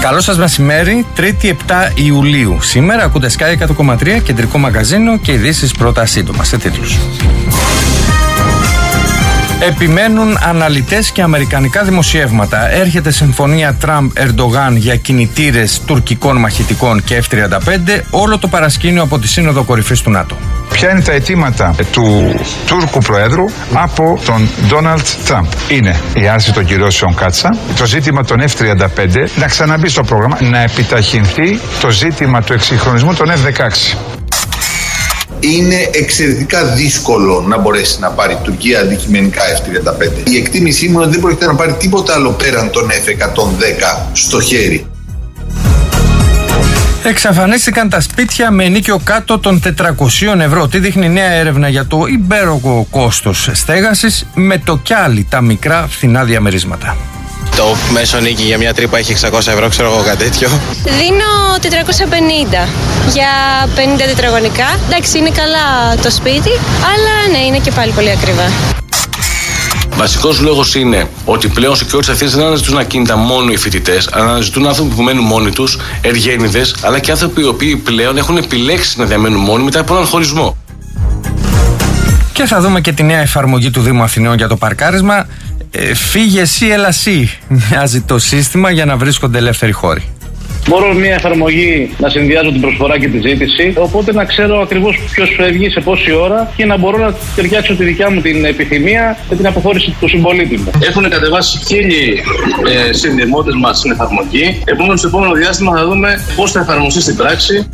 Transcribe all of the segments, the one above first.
Καλό σας μεσημέρι, 3η 7 Ιουλίου. Σήμερα ακούτε Sky 100,3, κεντρικό μαγκαζίνο και ειδήσεις πρώτα σύντομα σε τίτλους. Επιμένουν αναλυτές και αμερικανικά δημοσιεύματα. Έρχεται συμφωνία Τραμπ-Ερντογάν για κινητήρες τουρκικών μαχητικών και F-35, όλο το παρασκήνιο από τη Σύνοδο Κορυφής του ΝΑΤΟ. Ποια είναι τα αιτήματα του Τούρκου Προέδρου από τον Ντόναλντ Τραμπ? Είναι η άρση των κυρώσεων Κάτσα, το ζήτημα των F-35 να ξαναμπεί στο πρόγραμμα, να επιταχυνθεί το ζήτημα του εξυγχρονισμού των F-16. Είναι εξαιρετικά δύσκολο να μπορέσει να πάρει η Τουρκία αντικειμενικά F-35. Η εκτίμησή μου είναι ότι δεν πρόκειται να πάρει τίποτα άλλο πέραν των F-110 στο χέρι. Εξαφανίστηκαν τα σπίτια με ενοίκιο κάτω των 400 ευρώ. Τι δείχνει νέα έρευνα για το υπέρογο κόστος στέγασης με το κι άλλοι τα μικρά φθηνά διαμερίσματα. Το μέσο νίκη για μια τρύπα έχει 600 ευρώ, ξέρω εγώ κάτι τέτοιο. Δίνω 450 για 50 τετραγωνικά. Εντάξει, είναι καλά το σπίτι, αλλά ναι, είναι και πάλι πολύ ακριβά. Βασικός λόγος είναι ότι πλέον σε κοινότητες αυτές δεν αναζητούν ακίνητα μόνο οι φοιτητές, αλλά αναζητούν άνθρωποι που μένουν μόνοι τους, εργένηδες, αλλά και άνθρωποι οι οποίοι πλέον έχουν επιλέξει να διαμένουν μόνοι μετά από έναν χωρισμό. Και θα δούμε και τη νέα εφαρμογή του Δήμου Αθηναίων για το παρκάρισμα. Φύγε εσύ, έλα εσύ, μοιάζει το σύστημα για να βρίσκονται ελεύθεροι χώροι. Μπορώ μια εφαρμογή να συνδυάζω την προσφορά και τη ζήτηση, οπότε να ξέρω ακριβώς ποιος φεύγει, σε πόση ώρα και να μπορώ να ταιριάξω τη δικιά μου την επιθυμία και την αποχώρηση του συμπολίτη μου. Έχουν κατεβάσει 1000 συνδημότες μας στην εφαρμογή. Επομένως, στο επόμενο διάστημα θα δούμε πώς θα εφαρμοστεί στην πράξη.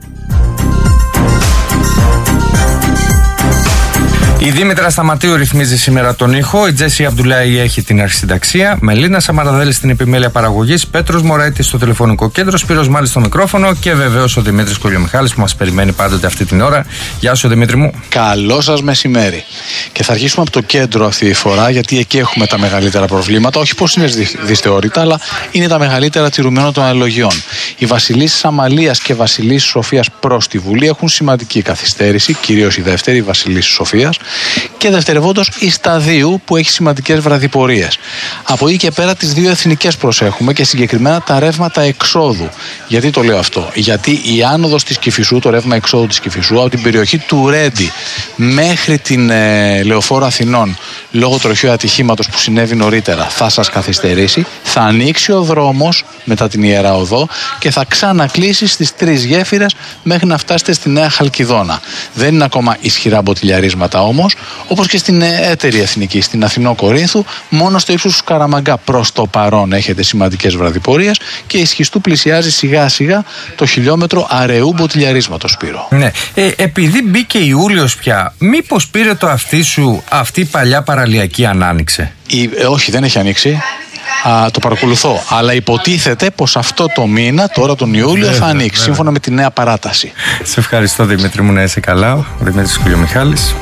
Η Δήμητρα Σταματίου ρυθμίζει σήμερα τον ήχο. Η Τζέσι Αμπτουλάη έχει την αρχισυνταξία. Μελίνα Σαμαραδέλη στην επιμέλεια παραγωγής. Πέτρος Μωραίτης στο τηλεφωνικό κέντρο. Σπύρος Μάλης στο μικρόφωνο. Και βεβαίως ο Δημήτρης Κολιομιχάλης που μας περιμένει πάντοτε αυτή την ώρα. Γεια σου, Δημήτρη μου. Καλό σας μεσημέρι. Και θα αρχίσουμε από το κέντρο αυτή τη φορά, γιατί εκεί έχουμε τα μεγαλύτερα προβλήματα. Όχι πως είναι δυσθεώρητα, αλλά είναι τα μεγαλύτερα τηρουμένων των αλλογιών. Οι βασιλίσσες Αμαλίας και βασιλίσσης Σοφίας προς τη Βουλή έχουν σημαντική καθυστέρηση, κυρίως η δεύτερη, η βασιλίσσης Σοφίας. Και δευτερευόντως η Σταδίου που έχει σημαντικές βραδιπορίες. Από εκεί και πέρα τις δύο εθνικές προσέχουμε και συγκεκριμένα τα ρεύματα εξόδου. Γιατί το λέω αυτό? Γιατί η άνοδος της Κηφισού, το ρεύμα εξόδου της Κηφισού από την περιοχή του Ρέντι μέχρι την Λεωφόρο Αθηνών λόγω τροχαίου ατυχήματος που συνέβη νωρίτερα θα σας καθυστερήσει. Θα ανοίξει ο δρόμος μετά την Ιερά Οδό και θα ξανακλείσει στις 3 γέφυρες μέχρι να φτάσετε στη Νέα Χαλκιδόνα. Δεν είναι ακόμα ισχυρά μποτιλιαρίσματα όμως, όπως και στην έτερη εθνική, στην Αθηνό Κορίνθου, μόνο στο ύψος του Καραμαγκά προς το παρόν έχετε σημαντικές βραδιπορίες και η Σχιστού πλησιάζει σιγά σιγά το χιλιόμετρο αραιού μποτιλιαρίσματος, Σπύρο. Ναι, επειδή μπήκε Ιούλιος πια, μήπως πήρε το αυτί σου αυτή η παλιά παραλιακή αν άνοιξε? Όχι, δεν έχει ανοίξει. Το παρακολουθώ, αλλά υποτίθεται πως αυτό το μήνα, τώρα τον Ιούλιο, θα ανοίξει, σύμφωνα με τη νέα παράταση. Σε ευχαριστώ, Δημήτρη μου, να είσαι καλά. Ο Δημήτρης Κουλιομιχάλης.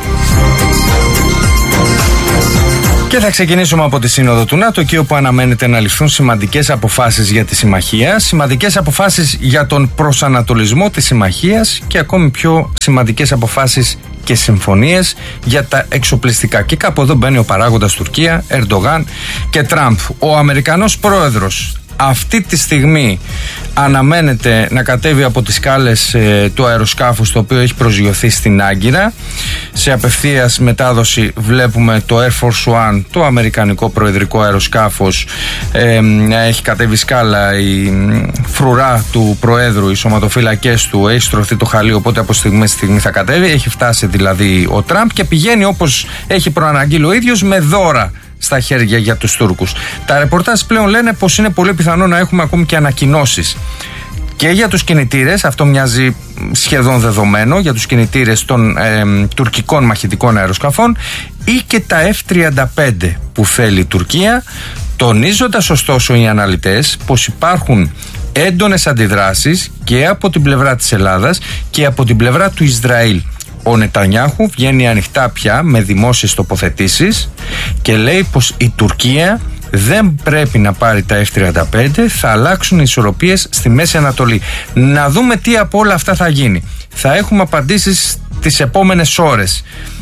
Και θα ξεκινήσουμε από τη Σύνοδο του ΝΑΤΟ, εκεί όπου αναμένεται να ληφθούν σημαντικές αποφάσεις για τη συμμαχία, σημαντικές αποφάσεις για τον προσανατολισμό της συμμαχίας και ακόμη πιο σημαντικές αποφάσεις και συμφωνίες για τα εξοπλιστικά. Και κάπου εδώ μπαίνει ο παράγοντας Τουρκία, Ερντογάν και Τραμπ. Ο Αμερικανός πρόεδρος αυτή τη στιγμή αναμένεται να κατέβει από τις σκάλες του αεροσκάφους το οποίο έχει προσγειωθεί στην Άγκυρα. Σε απευθείας μετάδοση βλέπουμε το Air Force One, το αμερικανικό προεδρικό αεροσκάφος, να έχει κατέβει σκάλα, η φρουρά του προέδρου, οι σωματοφύλακες του, έχει στρωθεί το χαλί, οπότε από στιγμή στη στιγμή θα κατέβει. Έχει φτάσει δηλαδή ο Τραμπ και πηγαίνει όπως έχει προαναγγείλει ο ίδιος με δώρα στα χέρια για τους Τούρκους. Τα ρεπορτάζ πλέον λένε πως είναι πολύ πιθανό να έχουμε ακόμη και ανακοινώσεις και για τους κινητήρες, αυτό μοιάζει σχεδόν δεδομένο, για τους κινητήρες των τουρκικών μαχητικών αεροσκαφών ή και τα F-35 που θέλει η Τουρκία, τονίζοντας ωστόσο οι αναλυτές πως υπάρχουν έντονες αντιδράσεις και από την πλευρά της Ελλάδας και από την πλευρά του Ισραήλ. Ο Νετανιάχου βγαίνει ανοιχτά πια με δημόσιες τοποθετήσεις και λέει πως η Τουρκία δεν πρέπει να πάρει τα F-35, θα αλλάξουν οι ισορροπίες στη Μέση Ανατολή. Να δούμε τι από όλα αυτά θα γίνει. Θα έχουμε απαντήσεις τις επόμενες ώρες.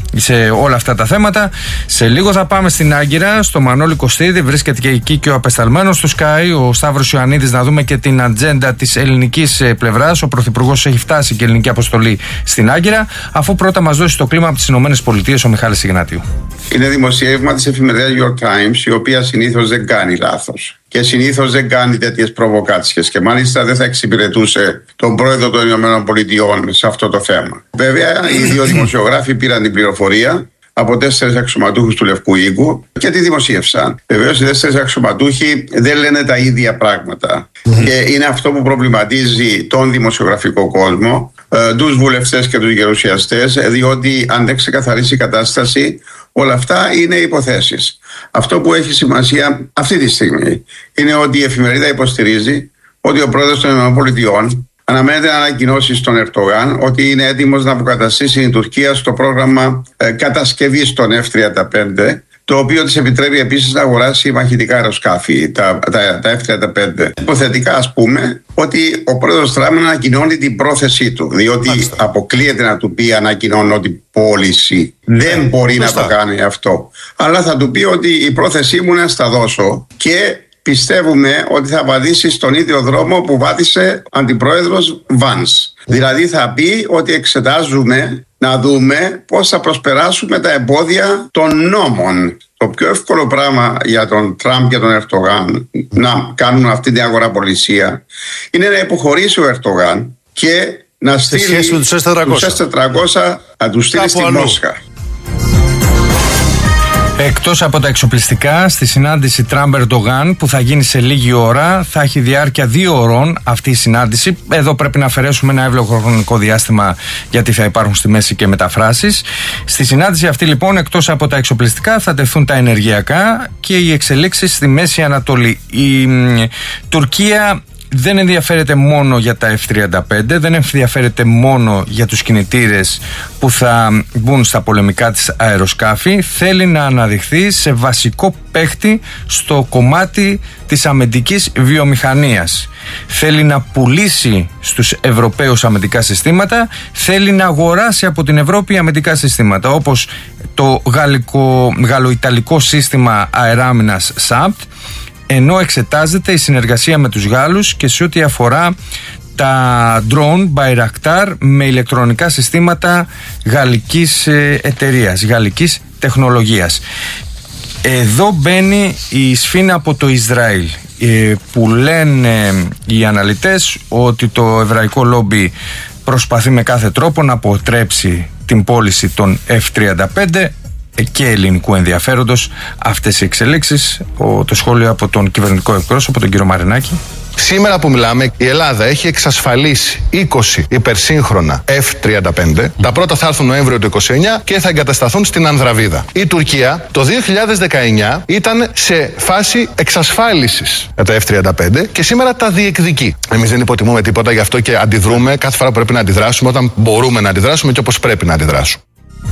σε όλα αυτά τα θέματα. Σε λίγο θα πάμε στην Άγκυρα, στο Μανώλη Κωστίδη. Βρίσκεται και εκεί και ο απεσταλμένος του Sky, ο Σταύρος Ιωαννίδης, να δούμε και την ατζέντα της ελληνικής πλευράς. Ο Πρωθυπουργός έχει φτάσει και ελληνική αποστολή στην Άγκυρα, αφού πρώτα μας δώσει το κλίμα από τις ΗΠΑ ο Μιχάλης Ιγνάτιου. Είναι δημοσίευμα της εφημερίδας York Times, η οποία συνήθως δεν κάνει λάθος και συνήθως δεν κάνει τέτοιες προβοκάτσιες, και μάλιστα δεν θα εξυπηρετούσε τον πρόεδρο των ΗΠΑ σε αυτό το θέμα. Βέβαια, οι δύο δημοσιογράφοι πήραν την πληροφορία από 4 αξιωματούχους του Λευκού Οίκου και τη δημοσίευσαν. Βεβαίως, οι 4 αξιωματούχοι δεν λένε τα ίδια πράγματα. Και είναι αυτό που προβληματίζει τον δημοσιογραφικό κόσμο, τους βουλευτές και τους γερουσιαστές, διότι αν δεν ξεκαθαρίσει η κατάσταση, όλα αυτά είναι υποθέσεις. Αυτό που έχει σημασία αυτή τη στιγμή είναι ότι η εφημερίδα υποστηρίζει ότι ο πρόεδρος των ΗΠΑ αναμένεται να ανακοινώσει στον Ερντογάν ότι είναι έτοιμος να αποκαταστήσει την Τουρκία στο πρόγραμμα κατασκευής των F-35, το οποίο της επιτρέπει επίσης να αγοράσει μαχητικά αεροσκάφη, τα F-35. Υποθετικά, ας πούμε, ότι ο πρόεδρος Τραμπ ανακοινώνει την πρόθεσή του, διότι αποκλείεται να του πει ανακοινώνω την πώληση. Δεν μπορεί να το κάνει αυτό. Αλλά θα του πει ότι η πρόθεσή μου είναι να στα δώσω, και πιστεύουμε ότι θα βαδίσει στον ίδιο δρόμο που βάδισε αντιπρόεδρος Βάνς. Δηλαδή θα πει ότι εξετάζουμε να δούμε πώς θα προσπεράσουμε τα εμπόδια των νόμων. Το πιο εύκολο πράγμα για τον Τραμπ και τον Ερντογάν να κάνουν αυτή την αγοραπολισία είναι να υποχωρήσει ο Ερντογάν και να στείλει τους S-400 να τους στείλει στη Μόσχα. Εκτός από τα εξοπλιστικά, στη συνάντηση Τραμπ-Ερντογάν που θα γίνει σε λίγη ώρα, θα έχει διάρκεια 2 ωρών αυτή η συνάντηση. Εδώ πρέπει να αφαιρέσουμε ένα εύλογο χρονικό διάστημα, γιατί θα υπάρχουν στη μέση και μεταφράσεις. Στη συνάντηση αυτή, λοιπόν, εκτός από τα εξοπλιστικά, θα τεθούν τα ενεργειακά και οι εξελίξεις στη Μέση Ανατολή. Η Τουρκία δεν ενδιαφέρεται μόνο για τα F-35, δεν ενδιαφέρεται μόνο για τους κινητήρες που θα μπουν στα πολεμικά της αεροσκάφη. Θέλει να αναδειχθεί σε βασικό παίχτη στο κομμάτι της αμυντικής βιομηχανίας. Θέλει να πουλήσει στους Ευρωπαίους αμυντικά συστήματα, θέλει να αγοράσει από την Ευρώπη αμυντικά συστήματα, όπως το γαλλο-ιταλικό σύστημα αεράμινας SAPT, ενώ εξετάζεται η συνεργασία με τους Γάλλους και σε ό,τι αφορά τα drone Bayraktar με ηλεκτρονικά συστήματα γαλλικής εταιρείας, γαλλικής τεχνολογίας. Εδώ μπαίνει η σφήνα από το Ισραήλ, που λένε οι αναλυτές ότι το εβραϊκό λόμπι προσπαθεί με κάθε τρόπο να αποτρέψει την πώληση των F-35 και ελληνικού ενδιαφέροντος αυτές οι εξελίξεις. Το σχόλιο από τον κυβερνητικό εκπρόσωπο, τον κύριο Μαρινάκη. Σήμερα που μιλάμε, η Ελλάδα έχει εξασφαλίσει 20 υπερσύγχρονα F-35. Τα πρώτα θα έρθουν Νοέμβριο του 2029 και θα εγκατασταθούν στην Ανδραβίδα. Η Τουρκία το 2019 ήταν σε φάση εξασφάλισης για τα F-35 και σήμερα τα διεκδικεί. Εμείς δεν υποτιμούμε τίποτα, γι' αυτό και αντιδρούμε κάθε φορά που πρέπει να αντιδράσουμε, όταν μπορούμε να αντιδράσουμε και όπως πρέπει να αντιδράσουμε.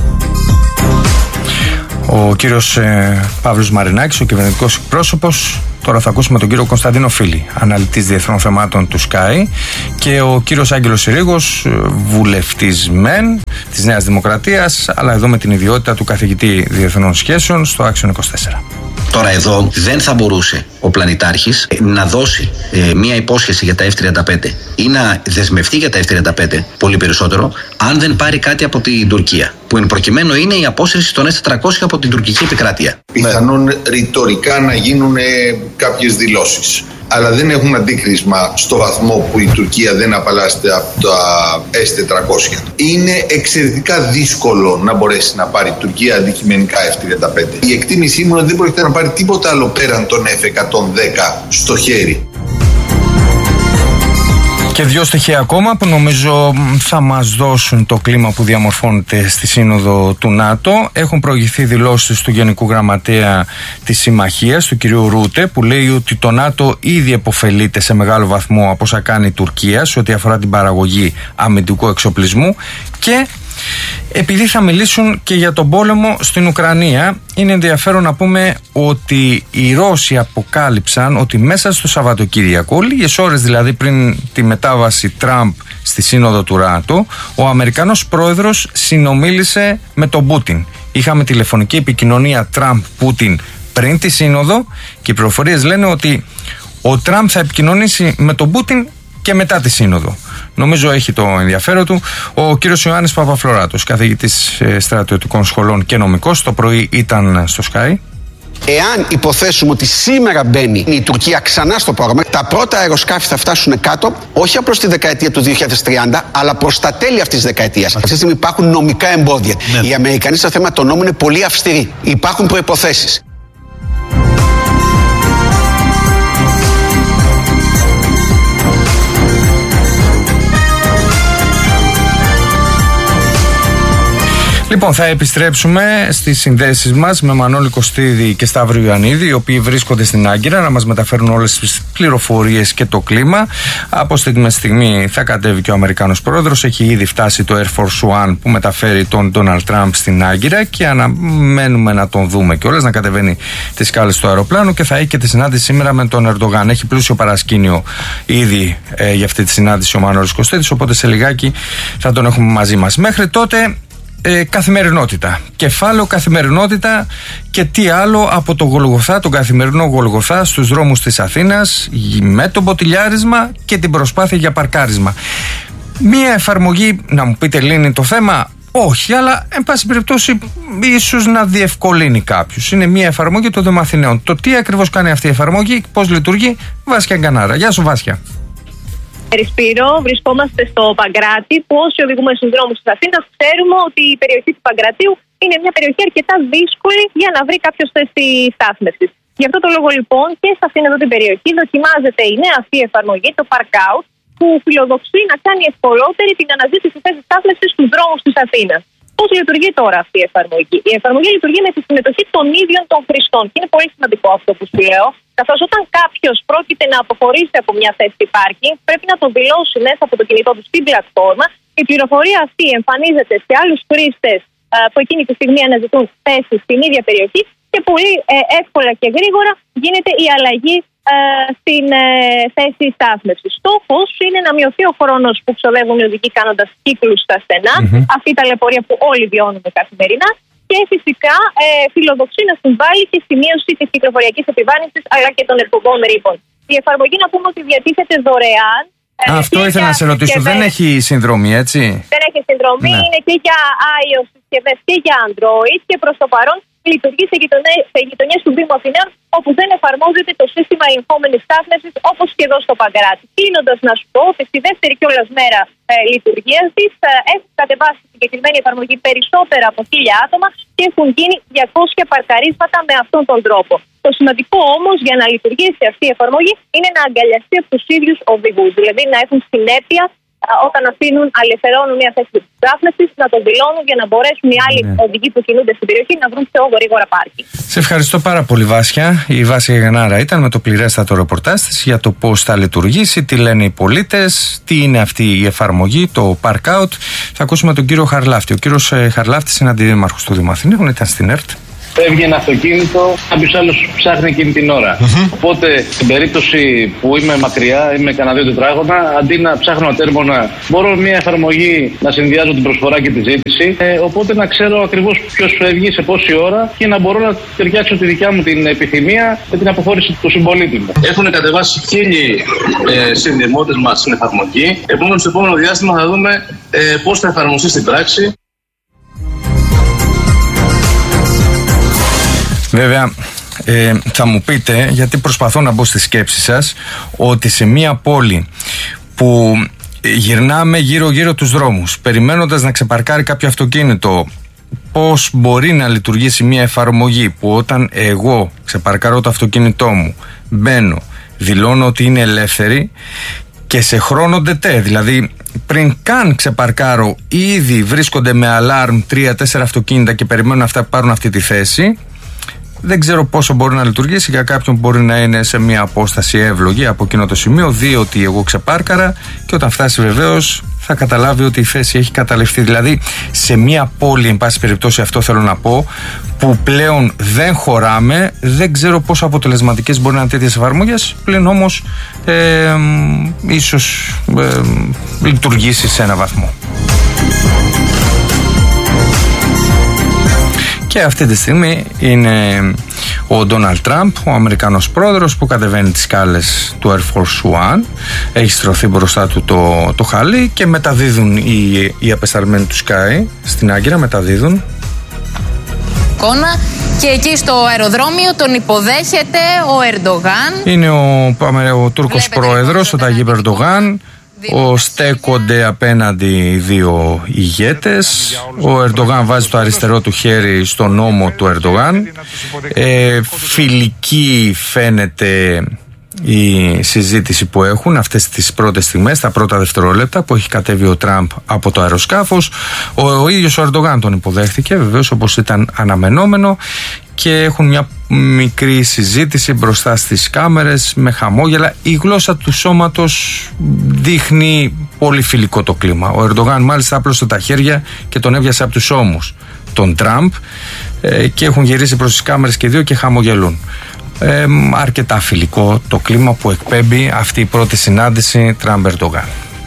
Ο κύριος Παύλος Μαρινάκης, ο κυβερνητικός εκπρόσωπος. Τώρα θα ακούσουμε τον κύριο Κωνσταντίνο Φίλη, αναλυτής διεθνών θεμάτων του Sky, και ο κύριος Άγγελος Συρίγος, βουλευτής ΜΕΝ της Νέας Δημοκρατίας, αλλά εδώ με την ιδιότητα του καθηγητή διεθνών σχέσεων στο Άξιον 24. Τώρα εδώ δεν θα μπορούσε ο πλανητάρχης να δώσει μία υπόσχεση για τα F-35 ή να δεσμευτεί για τα F-35 πολύ περισσότερο αν δεν πάρει κάτι από την Τουρκία, που εν προκειμένου είναι η απόσυρση των S-400 από την τουρκική επικράτεια. Πιθανόν ρητορικά να γίνουν κάποιες δηλώσεις, αλλά δεν έχουν αντίκρισμα στο βαθμό που η Τουρκία δεν απαλλάσσεται από τα S-400. Είναι εξαιρετικά δύσκολο να μπορέσει να πάρει η Τουρκία αντικειμενικά F-35. Η εκτίμησή μου είναι ότι δεν πρόκειται να πάρει τίποτα άλλο πέραν των F-110 στο χέρι. Και 2 στοιχεία ακόμα που νομίζω θα μας δώσουν το κλίμα που διαμορφώνεται στη Σύνοδο του ΝΑΤΟ. Έχουν προηγηθεί δηλώσεις του Γενικού Γραμματέα της Συμμαχίας, του κυρίου Ρούτε, που λέει ότι το ΝΑΤΟ ήδη επωφελείται σε μεγάλο βαθμό από όσα κάνει η Τουρκία σε ό,τι αφορά την παραγωγή αμυντικού εξοπλισμού. Και επειδή θα μιλήσουν και για τον πόλεμο στην Ουκρανία, είναι ενδιαφέρον να πούμε ότι οι Ρώσοι αποκάλυψαν ότι μέσα στο Σαββατοκύριακο, λίγες ώρες δηλαδή πριν τη μετάβαση Τραμπ στη σύνοδο του ΝΑΤΟ, ο Αμερικανός πρόεδρος συνομίλησε με τον Πούτιν. Είχαμε τηλεφωνική επικοινωνία Τραμπ-Πούτιν πριν τη σύνοδο και οι πληροφορίες λένε ότι ο Τραμπ θα επικοινωνήσει με τον Πούτιν και μετά τη σύνοδο. Νομίζω έχει το ενδιαφέρον του. Ο κύριος Ιωάννης Παπαφλωράτος, καθηγητής στρατιωτικών σχολών και νομικός, το πρωί ήταν στο Sky. Εάν υποθέσουμε ότι σήμερα μπαίνει η Τουρκία ξανά στο πρόγραμμα, τα πρώτα αεροσκάφη θα φτάσουν κάτω, όχι απλώς τη δεκαετία του 2030, αλλά προς τα τέλη αυτής της δεκαετίας. Αυτή τη στιγμή υπάρχουν νομικά εμπόδια. Οι Αμερικανοί στο θέμα των νόμων είναι πολύ αυστηροί. Υπάρχουν προϋποθέσεις. Λοιπόν, θα επιστρέψουμε στις συνδέσεις μας με Μανώλη Κωστίδη και Σταύρο Ιωαννίδη, οι οποίοι βρίσκονται στην Άγκυρα να μας μεταφέρουν όλες τις πληροφορίες και το κλίμα. Από στιγμή στη στιγμή θα κατέβει και ο Αμερικάνος πρόεδρος. Έχει ήδη φτάσει το Air Force One που μεταφέρει τον Ντόναλντ Τραμπ στην Άγκυρα και αναμένουμε να τον δούμε κιόλας να κατεβαίνει τις σκάλες του αεροπλάνου και θα έχει και τη συνάντηση σήμερα με τον Ερντογάν. Έχει πλούσιο παρασκήνιο ήδη για αυτή τη συνάντηση ο Μανώλης Κωστίδης, οπότε σε λιγάκι θα τον έχουμε μαζί μας. Μέχρι τότε. Καθημερινότητα. Κεφάλαιο καθημερινότητα και τι άλλο από το Γολγοθά, τον καθημερινό Γολγοθά στους δρόμους της Αθήνας με το μποτιλιάρισμα και την προσπάθεια για παρκάρισμα. Μία εφαρμογή, να μου πείτε, λύνει το θέμα? Όχι, αλλά εν πάση περιπτώσει ίσως να διευκολύνει κάποιους. Είναι μία εφαρμογή των Δήμων Αθηναίων. Το τι ακριβώς κάνει αυτή η εφαρμογή, πώς λειτουργεί, Βάσια Γκανάρα. Γεια σου, Βάσια. Σπύρο, βρισκόμαστε στο Παγκράτη, που όσοι οδηγούμε στους δρόμους της Αθήνας ξέρουμε ότι η περιοχή του Παγκρατίου είναι μια περιοχή αρκετά δύσκολη για να βρει κάποιος θέση στάθμευσης. Γι' αυτό το λόγο λοιπόν και σε αυτήν εδώ την περιοχή δοκιμάζεται η νέα αυτή εφαρμογή, το Park Out, που φιλοδοξεί να κάνει ευκολότερη την αναζήτηση θέσης στάθμευσης στους δρόμους της Αθήνας. Πώς λειτουργεί τώρα αυτή η εφαρμογή? Η εφαρμογή λειτουργεί με τη συμμετοχή των ίδιων των χρηστών. Και είναι πολύ σημαντικό αυτό που σου λέω, καθώς όταν κάποιος πρόκειται να αποχωρήσει από μια θέση πάρκινγκ, πρέπει να το δηλώσει μέσα από το κινητό του στην πλατφόρμα. Η πληροφορία αυτή εμφανίζεται σε άλλους χρήστες που εκείνη τη στιγμή αναζητούν θέσεις στην ίδια περιοχή και πολύ εύκολα και γρήγορα γίνεται η αλλαγή στην θέση στάθμευσης. Στόχος είναι να μειωθεί ο χρόνος που ξοδεύουν οι οδηγοί κάνοντας κύκλους στα στενά, αυτή η ταλαιπωρία που όλοι βιώνουμε καθημερινά, και φυσικά φιλοδοξεί να συμβάλλει και στη μείωση της κυκλοφοριακής επιβάρυνσης αλλά και των εκπομπών ρήπων. Η εφαρμογή, να πούμε ότι διατίθεται δωρεάν. Αυτό ήθελα να σε ρωτήσω. Δεν έχει συνδρομή, έτσι? Δεν έχει συνδρομή, είναι και για iOS συσκευές και για Android και προς το παρόν λειτουργεί σε γειτονιές του Δήμου Αθηναίων όπου δεν εφαρμόζεται το σύστημα ελεγχόμενης στάθμευσης όπως και εδώ στο Παγκράτη. Κλείνοντας να σου πω ότι στη δεύτερη κιόλας μέρα λειτουργίας της έχουν κατεβάσει στην συγκεκριμένη εφαρμογή περισσότερα από 1000 άτομα και έχουν γίνει 200 παρκαρίσματα με αυτόν τον τρόπο. Το σημαντικό όμως για να λειτουργήσει αυτή η εφαρμογή είναι να αγκαλιαστεί από τους ίδιους οδηγούς, δηλαδή να έχουν συνέπεια όταν αφήνουν, ελευθερώνουν μια θέση της στάθμευσης, να το δηλώνουν για να μπορέσουν οι άλλοι οδηγοί που κινούνται στην περιοχή να βρουν πιο γρήγορα πάρκι. Σε ευχαριστώ πάρα πολύ, Βάσια. Η Βάσια Γκανάρα ήταν με το πληρέστατο ρεπορτάζ της για το πώς θα λειτουργήσει, τι λένε οι πολίτες, τι είναι αυτή η εφαρμογή, το Park Out. Θα ακούσουμε τον κύριο Χαρλάφτη. Ο κύριος Χαρλάφτης είναι αντιδήμαρχος του Δήμου Αθηναίων, ήταν στην ΕΡΤ. Φεύγει ένα αυτοκίνητο, κάποιος άλλος ψάχνει εκείνη την ώρα. Οπότε, στην περίπτωση που είμαι μακριά, είμαι κανένα 2 τετράγωνα, αντί να ψάχνω ατέρμονα, μπορώ μια εφαρμογή να συνδυάζω την προσφορά και τη ζήτηση. Οπότε να ξέρω ακριβώς ποιος φεύγει, σε πόση ώρα και να μπορώ να ταιριάξω τη δικιά μου την επιθυμία με την αποχώρηση του συμπολίτη μου. Έχουν κατεβάσει 1000 συνδημότες μας στην εφαρμογή. Επομένως, στο επόμενο διάστημα θα δούμε πώς θα εφαρμοστεί στην πράξη. Βέβαια, θα μου πείτε, γιατί προσπαθώ να μπω στη σκέψη σας, ότι σε μια πόλη που γυρνάμε γύρω-γύρω τους δρόμους, περιμένοντας να ξεπαρκάρει κάποιο αυτοκίνητο, πώς μπορεί να λειτουργήσει μια εφαρμογή που όταν εγώ ξεπαρκάρω το αυτοκίνητό μου, μπαίνω, δηλώνω ότι είναι ελεύθερη και σε χρόνο ντετέ, δηλαδή πριν καν ξεπαρκάρω ήδη βρίσκονται με αλάρμ 3-4 αυτοκίνητα και περιμένουν αυτά που πάρουν αυτή τη θέση. δεν ξέρω πόσο μπορεί να λειτουργήσει. Για κάποιον μπορεί να είναι σε μια απόσταση εύλογη από εκείνο το σημείο, δει ότι εγώ ξεπάρκαρα και όταν φτάσει βεβαίως θα καταλάβει ότι η θέση έχει καταληφθεί. Δηλαδή σε μια πόλη, εν πάση περιπτώσει, αυτό θέλω να πω, που πλέον δεν χωράμε, δεν ξέρω πόσο αποτελεσματικές μπορεί να είναι τέτοιες εφαρμογές, πλην όμως ίσως λειτουργήσει σε ένα βαθμό. Και αυτή τη στιγμή είναι ο Ντόναλντ Τραμπ, ο Αμερικανός πρόεδρος, που κατεβαίνει τις σκάλες του Air Force One. Έχει στρωθεί μπροστά του το χαλί και μεταδίδουν οι απεσταλμένοι του Sky στην Άγκυρα, μεταδίδουν. Και εκεί στο αεροδρόμιο τον υποδέχεται ο Ερντογάν. Είναι ο Τούρκος πρόεδρος, ο Ταγίπ Ερντογάν. Στέκονται απέναντι οι δύο ηγέτες. Ο Ερντογάν βάζει το αριστερό του χέρι στον ώμο του Ερντογάν. Φιλική φαίνεται η συζήτηση που έχουν αυτές τις πρώτες στιγμές, τα πρώτα δευτερόλεπτα που έχει κατέβει ο Τραμπ από το αεροσκάφος. Ο ίδιος ο Ερντογάν τον υποδέχτηκε, βεβαίως, όπως ήταν αναμενόμενο, και έχουν μια μικρή συζήτηση μπροστά στις κάμερες με χαμόγελα. Η γλώσσα του σώματος δείχνει πολύ φιλικό το κλίμα. Ο Ερντογάν μάλιστα άπλωσε τα χέρια και τον έβιασε από τους ώμους τον Τραμπ και έχουν γυρίσει προς τις κάμερες και οι δύο και χαμογελούν. Αρκετά φιλικό το κλίμα που εκπέμπει αυτή η πρώτη συνάντηση Τραμπ-Ερντογάν.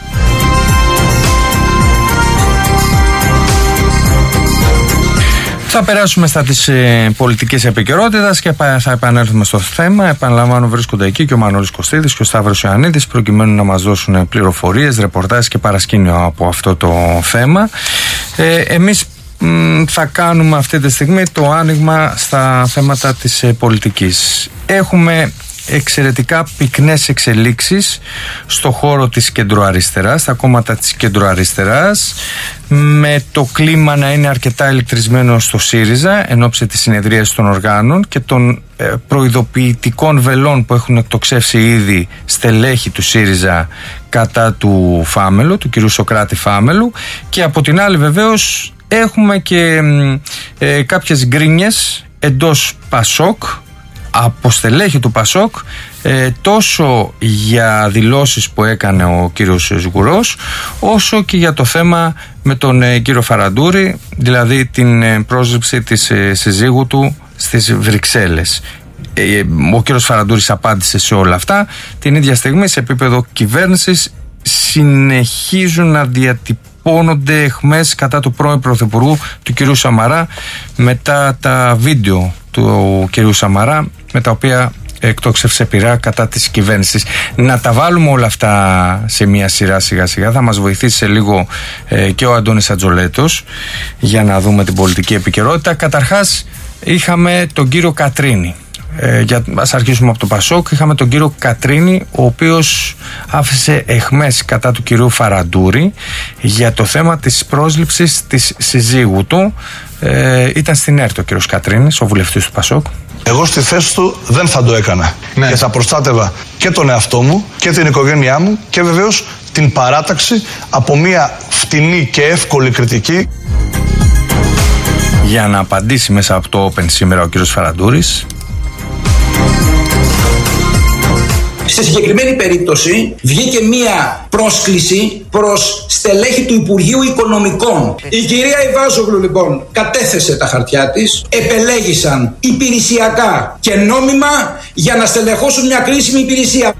Θα περάσουμε στα της πολιτικής επικαιρότητας και θα επανέλθουμε στο θέμα. Επαναλαμβάνω, βρίσκονται εκεί και ο Μανώλης Κωστίδης και ο Σταύρος Ιωαννίδης προκειμένου να μας δώσουν πληροφορίες, ρεπορτάζ και παρασκήνιο από αυτό το θέμα. Εμείς θα κάνουμε αυτή τη στιγμή το άνοιγμα στα θέματα της πολιτικής. Έχουμε εξαιρετικά πυκνές εξελίξεις στο χώρο της κεντροαριστεράς, στα κόμματα της κεντροαριστεράς, με το κλίμα να είναι αρκετά ηλεκτρισμένο στο ΣΥΡΙΖΑ εν ώψη της συνεδρίας των οργάνων και των προειδοποιητικών βελών που έχουν εκτοξεύσει ήδη στελέχη του ΣΥΡΙΖΑ κατά του Φάμελου, του κυρίου Σωκράτη Φάμελου, και από την άλλη βεβαίως έχουμε και κάποιες γκρίνιες εντός ΠΑΣΟΚ, από στελέχη του ΠΑΣΟΚ, τόσο για δηλώσεις που έκανε ο κύριος Σγουρός, όσο και για το θέμα με τον κύριο Φαραντούρη, δηλαδή την πρόσληψη της συζύγου του στις Βρυξέλλες. Ο κύριος Φαραντούρης απάντησε σε όλα αυτά. Την ίδια στιγμή, σε επίπεδο κυβέρνησης, συνεχίζουν να διατυπώνονται αιχμές κατά του πρώην Πρωθυπουργού, του κυρίου Σαμαρά, μετά τα βίντεο του κυρίου Σαμαρά, με τα οποία εκτόξευσε πειρά κατά της κυβέρνησης. Να τα βάλουμε όλα αυτά σε μια σειρά σιγά σιγά. Θα μας βοηθήσει σε λίγο και ο Αντώνης Ατζολέτος για να δούμε την πολιτική επικαιρότητα. Καταρχάς είχαμε τον κύριο Κατρίνη. Ας αρχίσουμε από το ΠΑΣΟΚ. Είχαμε τον κύριο Κατρίνη, ο οποίος άφησε αιχμές κατά του κυρίου Φαραντούρη για το θέμα της πρόσληψης της συζύγου του. Ήταν στην ΕΡΤ ο κύριος Κατρίνης, ο βουλευτής του ΠΑΣΟΚ. Εγώ στη θέση του δεν θα το έκανα. Ναι. Και θα προστάτευα και τον εαυτό μου και την οικογένειά μου και βεβαίως την παράταξη από μια φτηνή και εύκολη κριτική. Για να απαντήσει μέσα από το Open σήμερα ο κύριος Φαραντούρης. Στη συγκεκριμένη περίπτωση βγήκε μία πρόσκληση προς στελέχη του Υπουργείου Οικονομικών. Η κυρία Ιβάζογλου λοιπόν κατέθεσε τα χαρτιά της, επελέγησαν υπηρεσιακά και νόμιμα για να στελεχώσουν μια κρίσιμη υπηρεσία.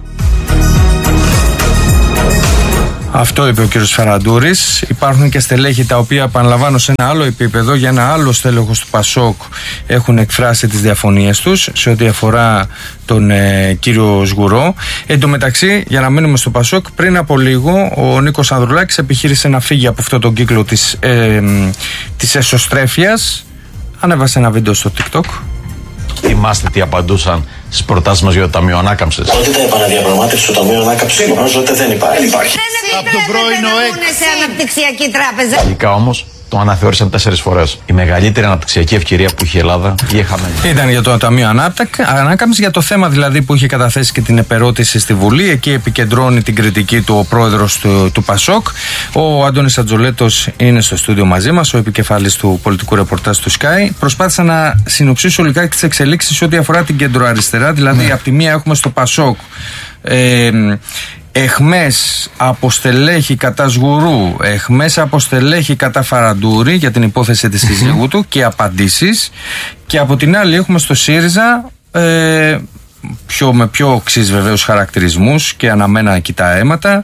Αυτό είπε ο κύριος Φαραντούρης. Υπάρχουν και στελέχη τα οποία, επαναλαμβάνω, σε ένα άλλο επίπεδο, για ένα άλλο στέλεχος του ΠΑΣΟΚ έχουν εκφράσει τις διαφωνίες τους σε ό,τι αφορά τον κύριο Σγουρό. Εν τω μεταξύ, για να μείνουμε στο ΠΑΣΟΚ, πριν από λίγο ο Νίκος Ανδρουλάκης επιχείρησε να φύγει από αυτό τον κύκλο της εσωστρέφειας. Ανέβασε ένα βίντεο στο TikTok. Θυμάστε τι απαντούσαν στις προτάσεις μας για το Ταμείο Ανάκαμψης? Ότι τα επαναδιαπραγμάτευση του Ταμείου Ανάκαμψης νομίζω ότι δεν υπάρχει. Δεν επιτρέπεται να μπουν σε αναπτυξιακή τράπεζα. Τελικά όμως Το αναθεώρησαν 4 φορές. Η μεγαλύτερη αναπτυξιακή ευκαιρία που είχε η Ελλάδα ή χαμένη. Ήταν για το Ταμείο Ανάκαμψης, για το θέμα δηλαδή που είχε καταθέσει και την επερώτηση στη Βουλή. Εκεί επικεντρώνει την κριτική του ο πρόεδρος του Πασόκ. Ο Άντωνης Ατζολέτος είναι στο στούντιο μαζί μας, ο επικεφαλής του πολιτικού ρεπορτάζ του Sky. Προσπάθησα να συνοψίσω λιγάκι τις εξελίξεις ό,τι αφορά την κεντροαριστερά. Δηλαδή, από τη μία έχουμε στο Πασόκ εχμές από στελέχη κατά Σγουρού, εχμές από στελέχη κατά Φαραντούρη για την υπόθεση της σύζυγου του και απαντήσεις. Και από την άλλη έχουμε στο ΣΥΡΙΖΑ με πιο οξύς βεβαίως χαρακτηρισμούς και αναμένα κοιτά αίματα,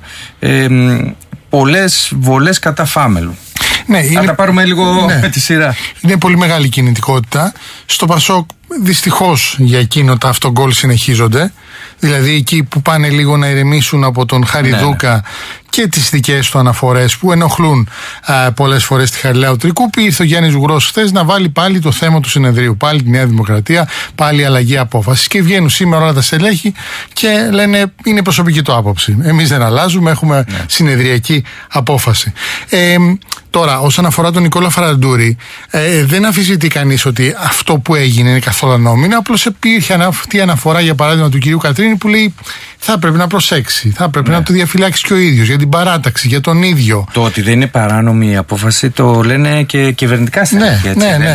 πολλές βολές κατά Φάμελου. Ναι, θα τα πάρουμε λίγο με τη σειρά. Είναι πολύ μεγάλη κινητικότητα. Στο Πασόκ δυστυχώς για εκείνο τα αυτογκόλ συνεχίζονται. Δηλαδή εκεί που πάνε λίγο να ηρεμήσουν από τον Χαριδούκα και τις δικές του αναφορές που ενοχλούν πολλές φορές τη Χαριλάου Τρικούπη, ήρθε ο Γιάννης Ζουγρός χθες να βάλει πάλι το θέμα του συνεδρίου, πάλι τη Νέα Δημοκρατία, πάλι αλλαγή απόφασης. Και βγαίνουν σήμερα όλα τα στελέχη και λένε είναι προσωπική του άποψη. Εμείς δεν αλλάζουμε, έχουμε συνεδριακή απόφαση. Τώρα, όσον αφορά τον Νικόλα Φαραντούρη, δεν αμφισβητεί κανείς ότι αυτό που έγινε είναι καθόλου νόμιμο. Απλώς υπήρχε αυτή η αναφορά, για παράδειγμα, του κυρίου Κατρίνη που λέει θα έπρεπε να προσέξει, θα έπρεπε να το διαφυλάξει και ο ίδιος για την παράταξη, για τον ίδιο. Το ότι δεν είναι παράνομη η απόφαση το λένε και κυβερνητικά στελέχη.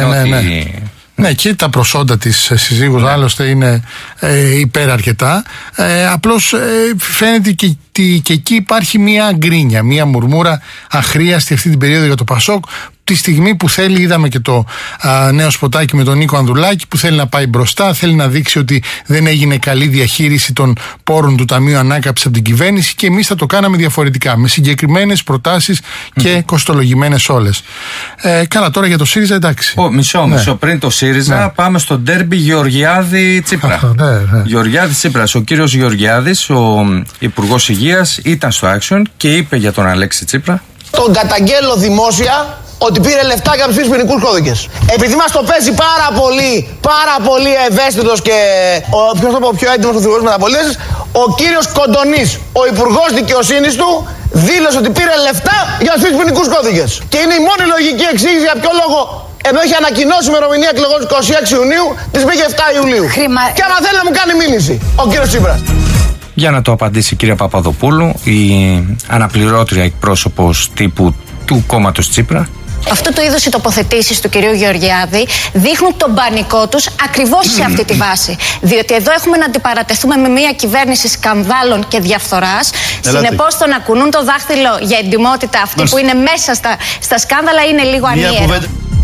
Ναι, και τα προσόντα της συζύγους άλλωστε είναι υπεραρκετά. Απλώς φαίνεται και εκεί υπάρχει μια γκρίνια, μια μουρμούρα αχρίαστη αυτή την περίοδο για το Πασόκ. Τη στιγμή που θέλει, είδαμε και το νέο σποτάκι με τον Νίκο Ανδρουλάκη που θέλει να πάει μπροστά, θέλει να δείξει ότι δεν έγινε καλή διαχείριση των πόρων του Ταμείου Ανάκαμψης από την κυβέρνηση και εμείς θα το κάναμε διαφορετικά, με συγκεκριμένες προτάσεις και κοστολογημένες όλες. Καλά, τώρα για το ΣΥΡΙΖΑ, εντάξει. Μισό. Πριν το ΣΥΡΙΖΑ, πάμε στο ντέρμπι Γεωργιάδη-Τσίπρα. Γεωργιάδη Τσίπρας. Ο κύριος Γεωργιάδης, ο Υπουργός Υγείας, ήταν στο Action και είπε για τον Αλέξη Τσίπρα: τον καταγγέλλω δημόσια ότι πήρε λεφτά για τους ποινικούς κώδικες. Επειδή μας το παίζει πάρα πολύ ευαίσθητος και ο πιο έντιμος οδηγός μεταπολίτευσης, ο κύριος Κοντονής, ο Υπουργός Δικαιοσύνης του, δήλωσε ότι πήρε λεφτά για τους ποινικούς κώδικες. Και είναι η μόνη λογική εξήγηση για ποιο λόγο, ενώ έχει ανακοινώσει η ημερομηνία εκλογών 26 Ιουνίου, της πήγε 7 Ιουλίου. Και άμα θέλει να μου κάνει μήνυση ο κύριος Τσίπρας. Για να το απαντήσει η κυρία Παπαδοπούλου, η αναπληρώτρια εκπρόσωπος τύπου του κόμματος Τσίπρα. Αυτό το είδος οι τοποθετήσεις του κυρίου Γεωργιάδη δείχνουν τον πανικό τους ακριβώς σε αυτή τη βάση. Διότι εδώ έχουμε να αντιπαρατεθούμε με μια κυβέρνηση σκανδάλων και διαφθοράς. Συνεπώς το να κουνούν το δάχτυλο για εντιμότητα αυτοί που είναι μέσα στα σκάνδαλα είναι λίγο ανίερο.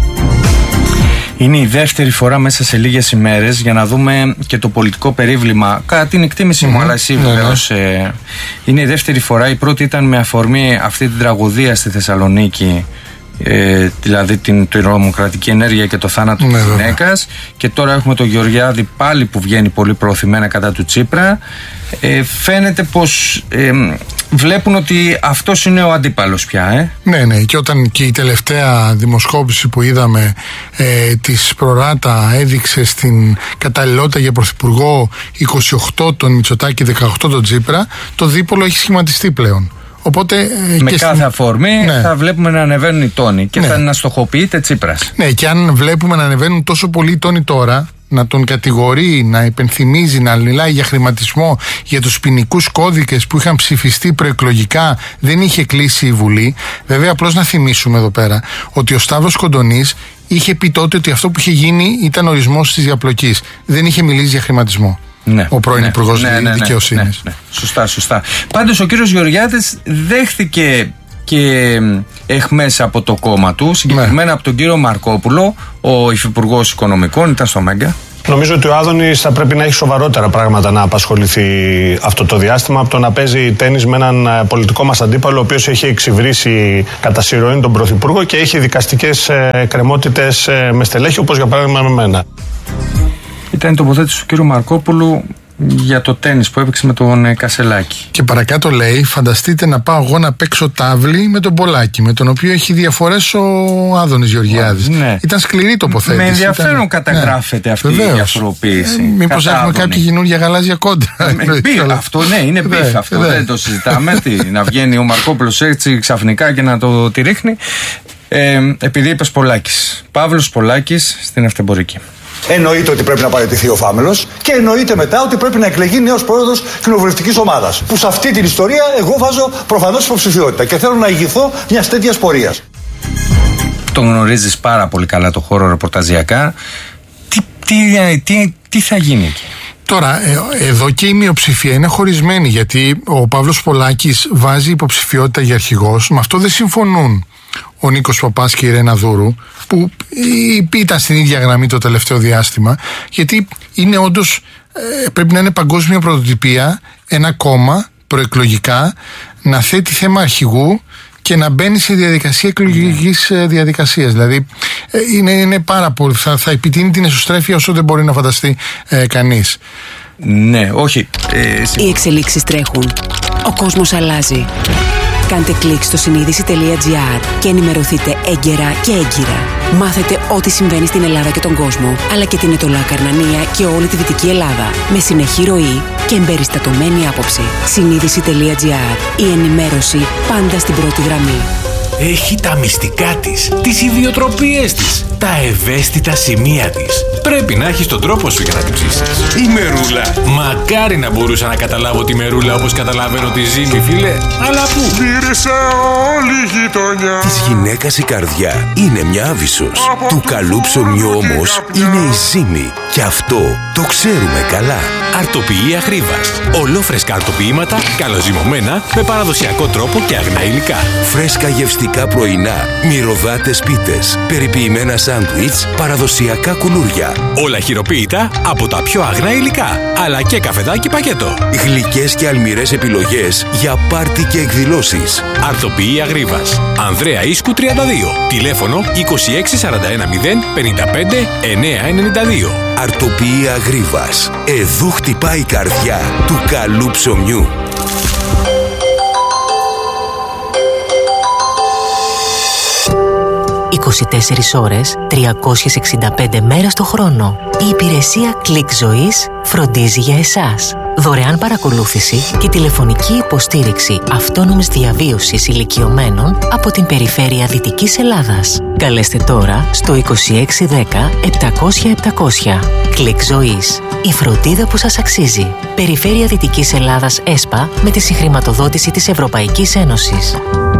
Είναι η δεύτερη φορά μέσα σε λίγες ημέρες, για να δούμε και το πολιτικό περίβλημα, κατά την εκτίμηση μου, αλλά εσύ βεβαίως. Είναι η δεύτερη φορά. Η πρώτη ήταν με αφορμή αυτή την τραγωδία στη Θεσσαλονίκη, δηλαδή την τρομοκρατική ενέργεια και το θάνατο της γυναίκας. Και τώρα έχουμε τον Γεωργιάδη πάλι που βγαίνει πολύ προωθημένα κατά του Τσίπρα. Φαίνεται πως βλέπουν ότι αυτός είναι ο αντίπαλος πια. Ναι, και όταν και η τελευταία δημοσκόπηση που είδαμε της Προράτα έδειξε στην καταλληλότητα για πρωθυπουργό 28 τον Μητσοτάκη, 18 τον Τσίπρα, το δίπολο έχει σχηματιστεί πλέον. Οπότε, με κάθε αφορμή θα βλέπουμε να ανεβαίνουν οι τόνοι και θα αναστοχοποιείται Τσίπρας. Ναι, και αν βλέπουμε να ανεβαίνουν τόσο πολύ οι τόνοι τώρα, να τον κατηγορεί, να υπενθυμίζει, να μιλάει για χρηματισμό, για τους ποινικούς κώδικες που είχαν ψηφιστεί προεκλογικά, δεν είχε κλείσει η Βουλή. Βέβαια, απλώς να θυμίσουμε εδώ πέρα ότι ο Σταύρος Κοντονής είχε πει τότε ότι αυτό που είχε γίνει ήταν ορισμός της διαπλοκής. Δεν είχε μιλήσει για χρηματισμό. Ο πρώην Υπουργός Δικαιοσύνης. Σωστά. Πάντως ο κύριος Γεωργιάδης δέχθηκε και εχμές από το κόμμα του, συγκεκριμένα από τον κύριο Μαρκόπουλο, ο Υφυπουργός Οικονομικών, ήταν στο Μέγκα. Νομίζω ότι ο Άδωνης θα πρέπει να έχει σοβαρότερα πράγματα να απασχοληθεί αυτό το διάστημα από το να παίζει τένις με έναν πολιτικό μας αντίπαλο, ο οποίος έχει εξυβρίσει κατά συρροή τον Πρωθυπουργό και έχει δικαστικές κρεμότητες με στελέχη, όπως για παράδειγμα με μένα. Ήταν η τοποθέτηση του κύριου Μαρκόπουλου για το τένις που έπαιξε με τον Κασελάκη. Και παρακάτω λέει: φανταστείτε να πάω εγώ να παίξω τάβλη με τον Πολάκη, με τον οποίο έχει διαφορές ο Άδωνης Γεωργιάδης. Ήταν σκληρή τοποθέτηση. Με ενδιαφέρον καταγράφεται αυτή η διαφοροποίηση. Μήπως έχουμε κάποια καινούργια γαλάζια κόντρα. Αυτό είναι μπιφ. Αυτό δεν το συζητάμε. Να βγαίνει ο Μαρκόπουλος έτσι ξαφνικά και να το τη ρίχνει. Επειδή είπες Πολάκης, Παύλος Πολάκης στην Ευτεμπορική. Εννοείται ότι πρέπει να παραιτηθεί ο Φάμελος και εννοείται μετά ότι πρέπει να εκλεγεί νέος πρόεδρος κοινοβουλευτικής ομάδας. Που σε αυτή την ιστορία εγώ βάζω προφανώς υποψηφιότητα και θέλω να ηγηθώ μιας τέτοιας πορείας. Τον γνωρίζεις πάρα πολύ καλά το χώρο ρεπορταζιακά. Τι θα γίνει εκεί? Τώρα, εδώ και η μειοψηφία είναι χωρισμένη, γιατί ο Παύλος Πολάκης βάζει υποψηφιότητα για αρχηγός. Με αυτό δεν συμφωνούν ο Νίκος Παπάς και η Ρένα Δούρου, που ήταν στην ίδια γραμμή το τελευταίο διάστημα, γιατί είναι όντως, πρέπει να είναι παγκόσμια πρωτοτυπία ένα κόμμα προεκλογικά να θέτει θέμα αρχηγού και να μπαίνει σε διαδικασία εκλογικής διαδικασίας. Δηλαδή είναι πάρα πολύ, θα επιτείνει την εσωστρέφεια όσο δεν μπορεί να φανταστεί κανείς. Ναι, όχι. Οι εξελίξεις τρέχουν. Ο κόσμος αλλάζει. Κάντε κλικ στο συνείδηση.gr και ενημερωθείτε έγκαιρα και έγκυρα. Μάθετε ό,τι συμβαίνει στην Ελλάδα και τον κόσμο, αλλά και την Αιτωλοακαρνανία και όλη τη Δυτική Ελλάδα. Με συνεχή ροή και εμπεριστατωμένη άποψη. Συνείδηση.gr. Η ενημέρωση πάντα στην πρώτη γραμμή. Έχει τα μυστικά της, τις ιδιοτροπίες της, τα ευαίσθητα σημεία της. Πρέπει να έχεις τον τρόπο σου για να την ψήσεις. Η Μερούλα. Μακάρι να μπορούσα να καταλάβω τη Μερούλα όπως καταλαβαίνω τη Ζήμη, φίλε. Αλλά πού? Μύρισε όλη η γειτονιά. Της γυναίκας η καρδιά είναι μια άβυσσος. Του καλού ψωμιού όμως είναι η Ζήμη. Και αυτό το ξέρουμε καλά. Αρτοποιεί Αχρήβας. Ολόφρεσκα αρτοποιήματα, καλοζυμωμένα, με παραδοσιακό τρόπο και αγνά υλικά. Φρέσκα γευστικά πρωινά, μυρωδάτες πίτες, περιποιημένα σάντουιτς, παραδοσιακά κουλούρια. Όλα χειροποίητα από τα πιο αγνά υλικά, αλλά και καφεδάκι πακέτο. Γλυκές και αλμυρές επιλογές για πάρτι και εκδηλώσεις. Αρτοποιεί Αχρήβας. Ανδρέα Ίσκου 32. Τηλέφωνο 26410 55 992. Αρτοποιεί Αχρήβας. Εδώ χτυπάει η καρδιά του καλού ψωμιού. 24 ώρες, 365 μέρες το χρόνο. Η υπηρεσία Κλικ Ζωής φροντίζει για εσάς. Δωρεάν παρακολούθηση και τηλεφωνική υποστήριξη αυτόνομης διαβίωσης ηλικιωμένων από την περιφέρεια Δυτικής Ελλάδας. Καλέστε τώρα στο 2610 700 700. Κλικ Ζωής. Η φροντίδα που σας αξίζει. Περιφέρεια Δυτικής Ελλάδας ΕΣΠΑ με τη συγχρηματοδότηση της Ευρωπαϊκής Ένωσης.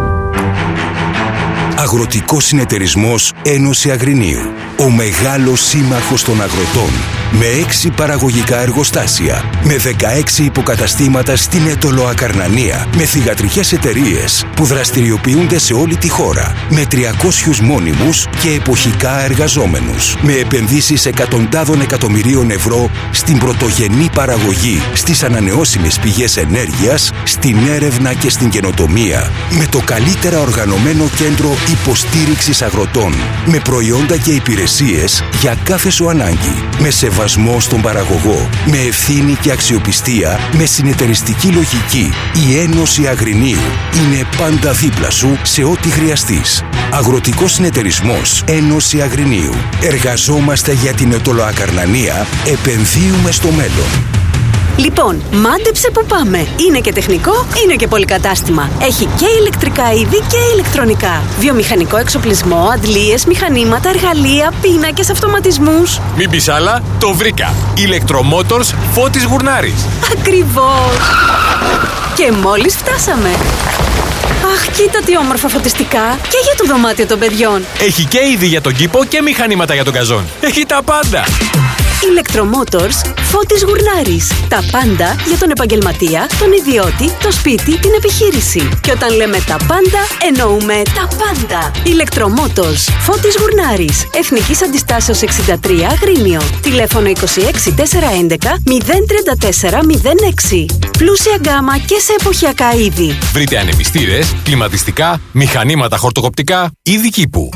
Αγροτικός Συνεταιρισμός Ένωση Αγρινίου. Ο μεγάλος σύμμαχος των αγροτών. Με 6 παραγωγικά εργοστάσια. Με 16 υποκαταστήματα στην Αιτωλοακαρνανία. Με θυγατρικές εταιρείες που δραστηριοποιούνται σε όλη τη χώρα. Με 300 μόνιμους και εποχικά εργαζόμενους. Με επενδύσεις εκατοντάδων εκατομμυρίων ευρώ στην πρωτογενή παραγωγή, στις ανανεώσιμες πηγές ενέργειας, στην έρευνα και στην καινοτομία. Με το καλύτερα οργανωμένο κέντρο υποστήριξης αγροτών. Με προϊόντα και υπηρεσίες για κάθε σου ανάγκη. Με σεβασμό στον παραγωγό. Με ευθύνη και αξιοπιστία. Με συνεταιριστική λογική. Η Ένωση Αγρινίου είναι πάντα δίπλα σου σε ό,τι χρειαστείς. Αγροτικός Συνεταιρισμός Ένωση Αγρινίου. Εργαζόμαστε για την Αιτωλοακαρνανία. Επενδύουμε στο μέλλον. Λοιπόν, μάντεψε που πάμε. Είναι και τεχνικό, είναι και πολυκατάστημα. Έχει και ηλεκτρικά είδη και ηλεκτρονικά. Βιομηχανικό εξοπλισμό, αντλίες, μηχανήματα, εργαλεία, πίνακες, αυτοματισμούς. Μην πεις άλλα, το βρήκα. Ηλεκτρομότορς Φώτης Γουρνάρης. Ακριβώς. Και μόλις φτάσαμε. Αχ, κοίτα τι όμορφα φωτιστικά. Και για το δωμάτιο των παιδιών. Έχει και είδη για τον κήπο και μηχανήματα για τον καζόν. Έχει τα πάντα. Electromotors Φώτης Γουρνάρης. Τα πάντα για τον επαγγελματία, τον ιδιώτη, το σπίτι, την επιχείρηση. Και όταν λέμε τα πάντα, εννοούμε τα πάντα. Electromotors Φώτης Γουρνάρης. Εθνικής Αντιστάσεως 63 Αγρίνιο. Τηλέφωνο 26 411 034 06. Πλούσια γκάμα και σε εποχιακά είδη. Βρείτε ανεμιστήρες, κλιματιστικά, μηχανήματα χορτοκοπτικά, είδη κήπου.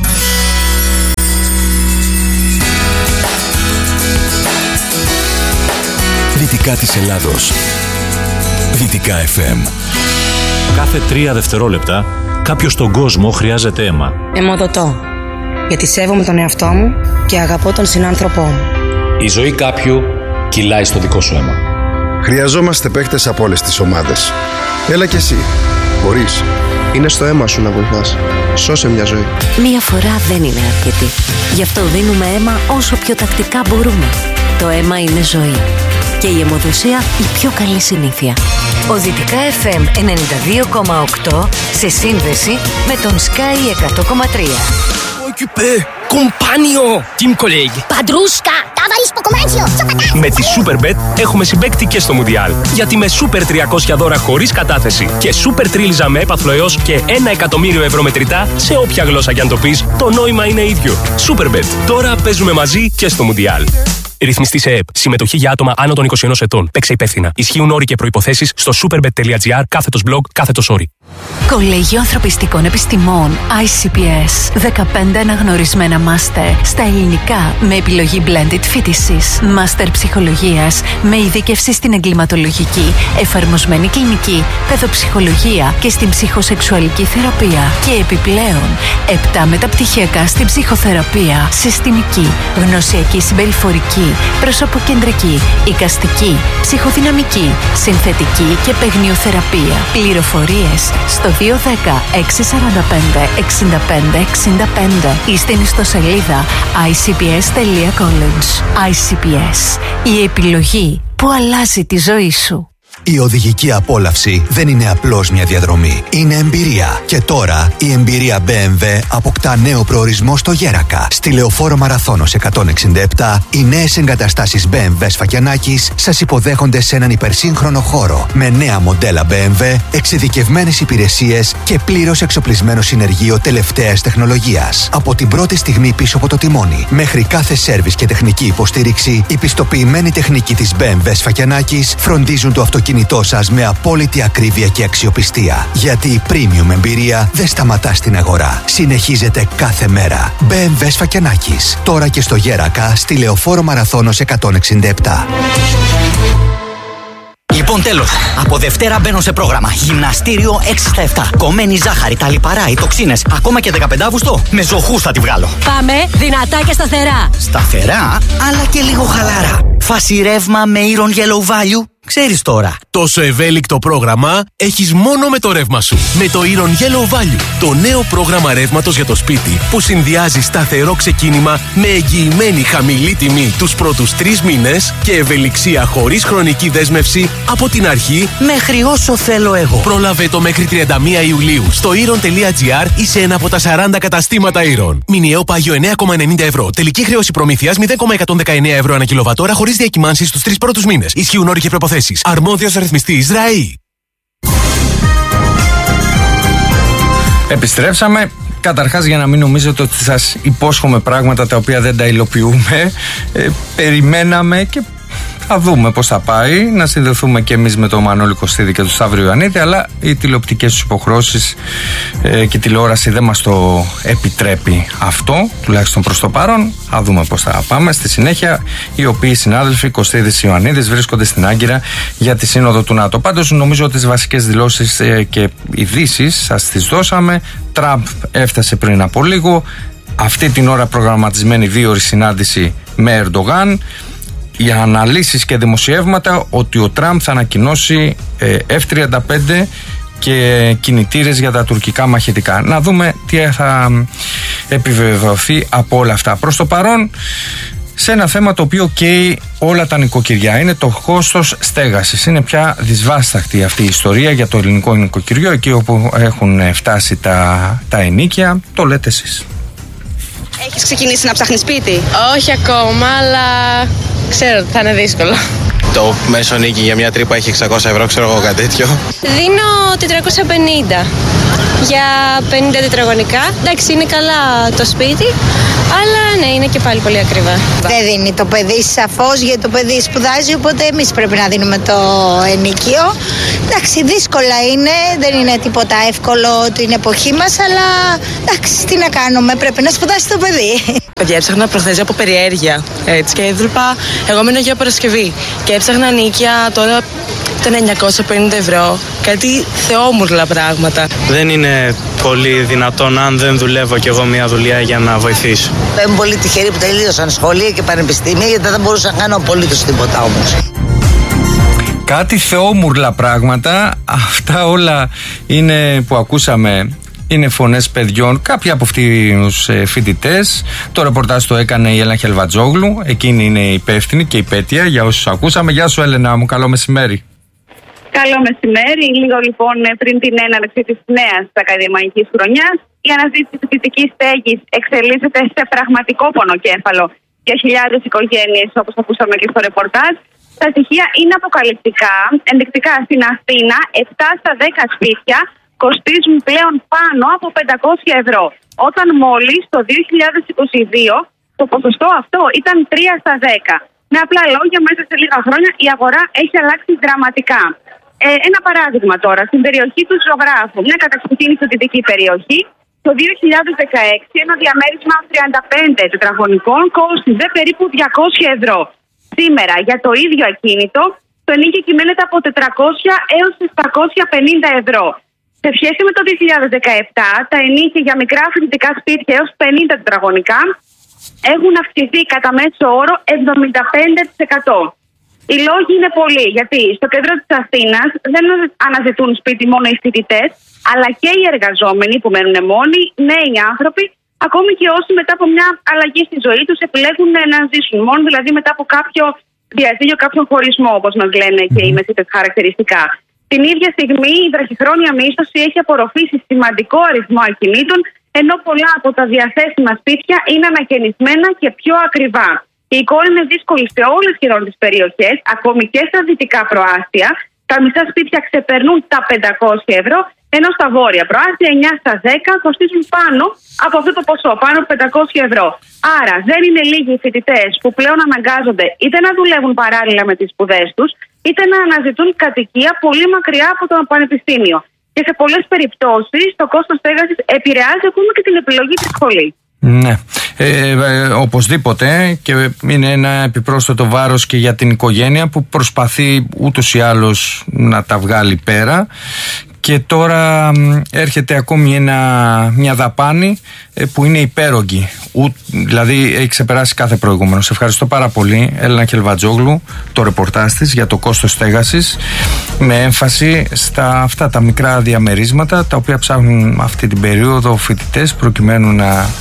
Δυτικά της Ελλάδος. Δυτικά FM. Κάθε 3 δευτερόλεπτα κάποιος στον κόσμο χρειάζεται αίμα. Αιμοδοτώ. Γιατί σέβομαι τον εαυτό μου και αγαπώ τον συνάνθρωπό μου. Η ζωή κάποιου κυλάει στο δικό σου αίμα. Χρειαζόμαστε παίκτες από όλες τις ομάδες. Έλα κι εσύ. Μπορείς. Είναι στο αίμα σου να βοηθάς. Σώσε μια ζωή. Μία φορά δεν είναι αρκετή. Γι' αυτό δίνουμε αίμα όσο πιο τακτικά μπορούμε. Το αίμα είναι ζωή. Και η αιμοδοσία η πιο καλή συνήθεια. Ο Δυτικά FM 92,8 σε σύνδεση με τον Sky 100,3. Occupé, compagno, team colleague. Παντρούσκα, τάβαρις στο κομμάτσιο. Με τη Superbet έχουμε συμπαίκτη και στο Μουντιάλ. Γιατί με Super 300 δώρα χωρίς κατάθεση και Super τρίλιζα με έπαθλο έως και 1 εκατομμύριο ευρώ μετρητά, σε όποια γλώσσα κι αν το πεις, το νόημα είναι ίδιο. Superbet. Τώρα παίζουμε μαζί και στο Μουντιάλ. Ρυθμιστή σε ΕΕΠ. Συμμετοχή για άτομα άνω των 21 ετών. Παίξε υπεύθυνα. Ισχύουν όροι και προϋποθέσεις στο superbet.gr/blog/. Κολέγιο Ανθρωπιστικών Επιστημών ICPS. 15 αναγνωρισμένα μάστερ στα ελληνικά με επιλογή blended φοιτησης. Μάστερ ψυχολογίας με ειδίκευση στην εγκληματολογική, εφαρμοσμένη κλινική, παιδοψυχολογία και στην ψυχοσεξουαλική θεραπεία. Και επιπλέον 7 μεταπτυχιακά στην ψυχοθεραπεία, συστημική, γνωσιακή συμπεριφορική, προσωποκεντρική, εικαστική, ψυχοδυναμική, συνθετική και παιγνιοθεραπεία. Πληροφορίες στο 210-645-65-65 ή στην ιστοσελίδα icps.college. ICPS. Η επιλογή που αλλάζει τη ζωή σου. Η οδηγική απόλαυση δεν είναι απλώς μια διαδρομή. Είναι εμπειρία. Και τώρα η εμπειρία BMW αποκτά νέο προορισμό στο Γέρακα. Στη Λεωφόρο Μαραθώνος 167, οι νέες εγκαταστάσεις BMW Σφακιανάκης σας υποδέχονται σε έναν υπερσύγχρονο χώρο. Με νέα μοντέλα BMW, εξειδικευμένες υπηρεσίες και πλήρως εξοπλισμένο συνεργείο τελευταίας τεχνολογίας. Από την πρώτη στιγμή πίσω από το τιμόνι, μέχρι κάθε σέρβις και τεχνική υποστήριξη, η πιστοποιημένη τεχνική της BMW Σφακιανάκης φροντίζουν το αυτοκίνητο σας με απόλυτη ακρίβεια και αξιοπιστία. Γιατί η premium εμπειρία δεν σταματά στην αγορά. Συνεχίζεται κάθε μέρα. BMW Σφακιανάκης. Τώρα και στο Γέρακα, στη Λεωφόρο Μαραθώνος 167. Λοιπόν, τέλος. Από Δευτέρα μπαίνω σε πρόγραμμα. Γυμναστήριο 6 στα 7. Κομμένη ζάχαρη, τα λιπαρά, οι τοξίνες. Ακόμα και 15 Αύγουστο με ζωχούς θα τη βγάλω. Πάμε δυνατά και σταθερά. Σταθερά, αλλά και λίγο χαλάρα. Φάση ρεύμα με Iron Yellow Value. Ξέρεις τώρα. Τόσο ευέλικτο πρόγραμμα έχεις μόνο με το ρεύμα σου. Με το Iron Yellow Value. Το νέο πρόγραμμα ρεύματος για το σπίτι που συνδυάζει σταθερό ξεκίνημα με εγγυημένη χαμηλή τιμή τους πρώτους 3 μήνες και ευελιξία χωρίς χρονική δέσμευση από την αρχή μέχρι όσο θέλω εγώ. Πρόλαβε το μέχρι 31 Ιουλίου στο Iron.gr ή σε ένα από τα 40 καταστήματα Iron. Μηνιαίο πάγιο 9,90 ευρώ. Τελική χρέωση προμήθειας 0,119 ευρώ ανά κιλοβατόρα χωρίς διακυμάνσεις στους 3 πρώτους μήνες. Ισχύουν όροι και προϋποθέσεις. Αρμόδιος ρυθμιστής ΡΑΗ. Επιστρέψαμε. Καταρχάς, για να μην νομίζετε ότι σας υπόσχομαι πράγματα τα οποία δεν τα υλοποιούμε, περιμέναμε και θα δούμε πώς θα πάει. Να συνδεθούμε και εμείς με τον Μανώλη Κωστίδη και τον Σταύριο Ιωαννίδη, αλλά οι τηλεοπτικές τους υποχρεώσεις και η τηλεόραση δεν μας το επιτρέπει αυτό, τουλάχιστον προς το παρόν. Θα δούμε πώς θα πάμε. Στη συνέχεια, οι οποίοι συνάδελφοι Κωστίδης Ιωαννίδης βρίσκονται στην Άγκυρα για τη Σύνοδο του ΝΑΤΟ. Πάντως, νομίζω ότι τις βασικές δηλώσεις και ειδήσεις σας τις δώσαμε. Τραμπ έφτασε πριν από λίγο. Αυτή την ώρα προγραμματισμένη 2ωρη συνάντηση με Ερντογάν. Οι αναλύσεις και δημοσιεύματα ότι ο Τραμπ θα ανακοινώσει F-35 και κινητήρες για τα τουρκικά μαχητικά. Να δούμε τι θα επιβεβαιωθεί από όλα αυτά. Προς το παρόν, σε ένα θέμα το οποίο καίει όλα τα νοικοκυριά, είναι το κόστος στέγασης. Είναι πια δυσβάσταχτη αυτή η ιστορία για το ελληνικό νοικοκυριό, εκεί όπου έχουν φτάσει τα ενοίκια. Το λέτε εσείς. Έχεις ξεκινήσει να ψάχνεις σπίτι? Όχι ακόμα, αλλά ξέρω ότι θα είναι δύσκολο. Το μέσο νίκη για μια τρύπα έχει 600 ευρώ, ξέρω εγώ, κάτι τέτοιο. Δίνω 450 για 50 τετραγωνικά. Εντάξει, είναι καλά το σπίτι, αλλά ναι, είναι και πάλι πολύ ακριβά. Δεν δίνει το παιδί σαφώς, γιατί το παιδί σπουδάζει, οπότε εμείς πρέπει να δίνουμε το ενίκιο. Εντάξει, δύσκολα είναι, δεν είναι τίποτα εύκολο την εποχή μας, αλλά εντάξει, τι να κάνουμε, πρέπει να σπουδάσει το παιδί. Παιδιά, έψαχνα προχθές από περιέργεια, έτσι, και έβλεπα, εγώ μένω για Παρασκευή και έψαχνα νίκια τώρα τα 950 ευρώ, κάτι θεόμουρλα πράγματα. Δεν είναι πολύ δυνατόν αν δεν δουλεύω κι εγώ μια δουλειά για να βοηθήσω. Είμαι πολύ τυχερή που τελείωσαν σχολεία και πανεπιστήμια, γιατί δεν μπορούσα να κάνω απολύτως τίποτα όμως. Κάτι θεόμουρλα πράγματα. Αυτά όλα είναι που ακούσαμε. Είναι φωνές παιδιών, κάποιοι από αυτούς φοιτητές. Το ρεπορτάζ το έκανε η Έλενα Χελβατζόγλου. Εκείνη είναι η υπεύθυνη και υπέτεια για όσους ακούσαμε. Γεια σου, Έλενα μου, καλό μεσημέρι. Καλό μεσημέρι. Λίγο λοιπόν πριν την έναρξη της νέας ακαδημαϊκής χρονιάς, η αναζήτηση της φοιτητικής στέγης εξελίσσεται σε πραγματικό πονοκέφαλο για χιλιάδες οικογένειες, όπως ακούσαμε και στο ρεπορτάζ. Τα στοιχεία είναι αποκαλυπτικά. Ενδεικτικά, στην Αθήνα, 7 στα 10 σπίτια κοστίζουν πλέον πάνω από 500 ευρώ. Όταν μόλις το 2022 το ποσοστό αυτό ήταν 3 στα 10. Με απλά λόγια, μέσα σε λίγα χρόνια η αγορά έχει αλλάξει δραματικά. Ένα παράδειγμα τώρα, στην περιοχή του Ζωγράφου, μια κατασκευή φοιτητική περιοχή, το 2016 ένα διαμέρισμα 35 τετραγωνικών κόστιζε περίπου 200 ευρώ. Σήμερα για το ίδιο ακίνητο το ενίκιο κυμαίνεται από 400 έως 750 ευρώ. Σε σχέση με το 2017, τα ενίκια για μικρά φοιτητικά σπίτια έως 50 τετραγωνικά έχουν αυξηθεί κατά μέσο όρο 75%. Οι λόγοι είναι πολλοί, γιατί στο κέντρο της Αθήνας δεν αναζητούν σπίτι μόνο οι φοιτητές, αλλά και οι εργαζόμενοι που μένουν μόνοι, νέοι άνθρωποι, ακόμη και όσοι μετά από μια αλλαγή στη ζωή τους επιλέγουν να ζήσουν μόνοι, δηλαδή μετά από κάποιο διαζύγιο, κάποιον χωρισμό, όπως μας λένε και οι μεσίτες χαρακτηριστικά. Την ίδια στιγμή η βραχυχρόνια μίσθωση έχει απορροφήσει σημαντικό αριθμό ακινήτων, ενώ πολλά από τα διαθέσιμα σπίτια είναι ανακαινισμένα και πιο ακριβά. Η εικόνα είναι δύσκολη σε όλες σχεδόν τις περιοχές, ακόμη και στα δυτικά προάστια. Τα μισά σπίτια ξεπερνούν τα 500 ευρώ, ενώ στα βόρεια προάστια 9 στα 10 κοστίζουν πάνω από αυτό το ποσό, πάνω από 500 ευρώ. Άρα δεν είναι λίγοι οι φοιτητές που πλέον αναγκάζονται είτε να δουλεύουν παράλληλα με τις σπουδές τους, είτε να αναζητούν κατοικία πολύ μακριά από το πανεπιστήμιο. Και σε πολλές περιπτώσεις το κόστος στέγασης επηρεάζει ακόμα και την επιλογή της σχολής. Ναι, οπωσδήποτε, και είναι ένα επιπρόσθετο βάρος και για την οικογένεια που προσπαθεί ούτως ή άλλως να τα βγάλει πέρα. Και τώρα έρχεται ακόμη μια δαπάνη που είναι υπέρογγη. Δηλαδή έχει ξεπεράσει κάθε προηγούμενο. Σε ευχαριστώ πάρα πολύ, Έλενα Χελβατζόγλου, το ρεπορτάζ της για το κόστος στέγασης, με έμφαση στα αυτά τα μικρά διαμερίσματα τα οποία ψάχνουν αυτή την περίοδο φοιτητές προκειμένου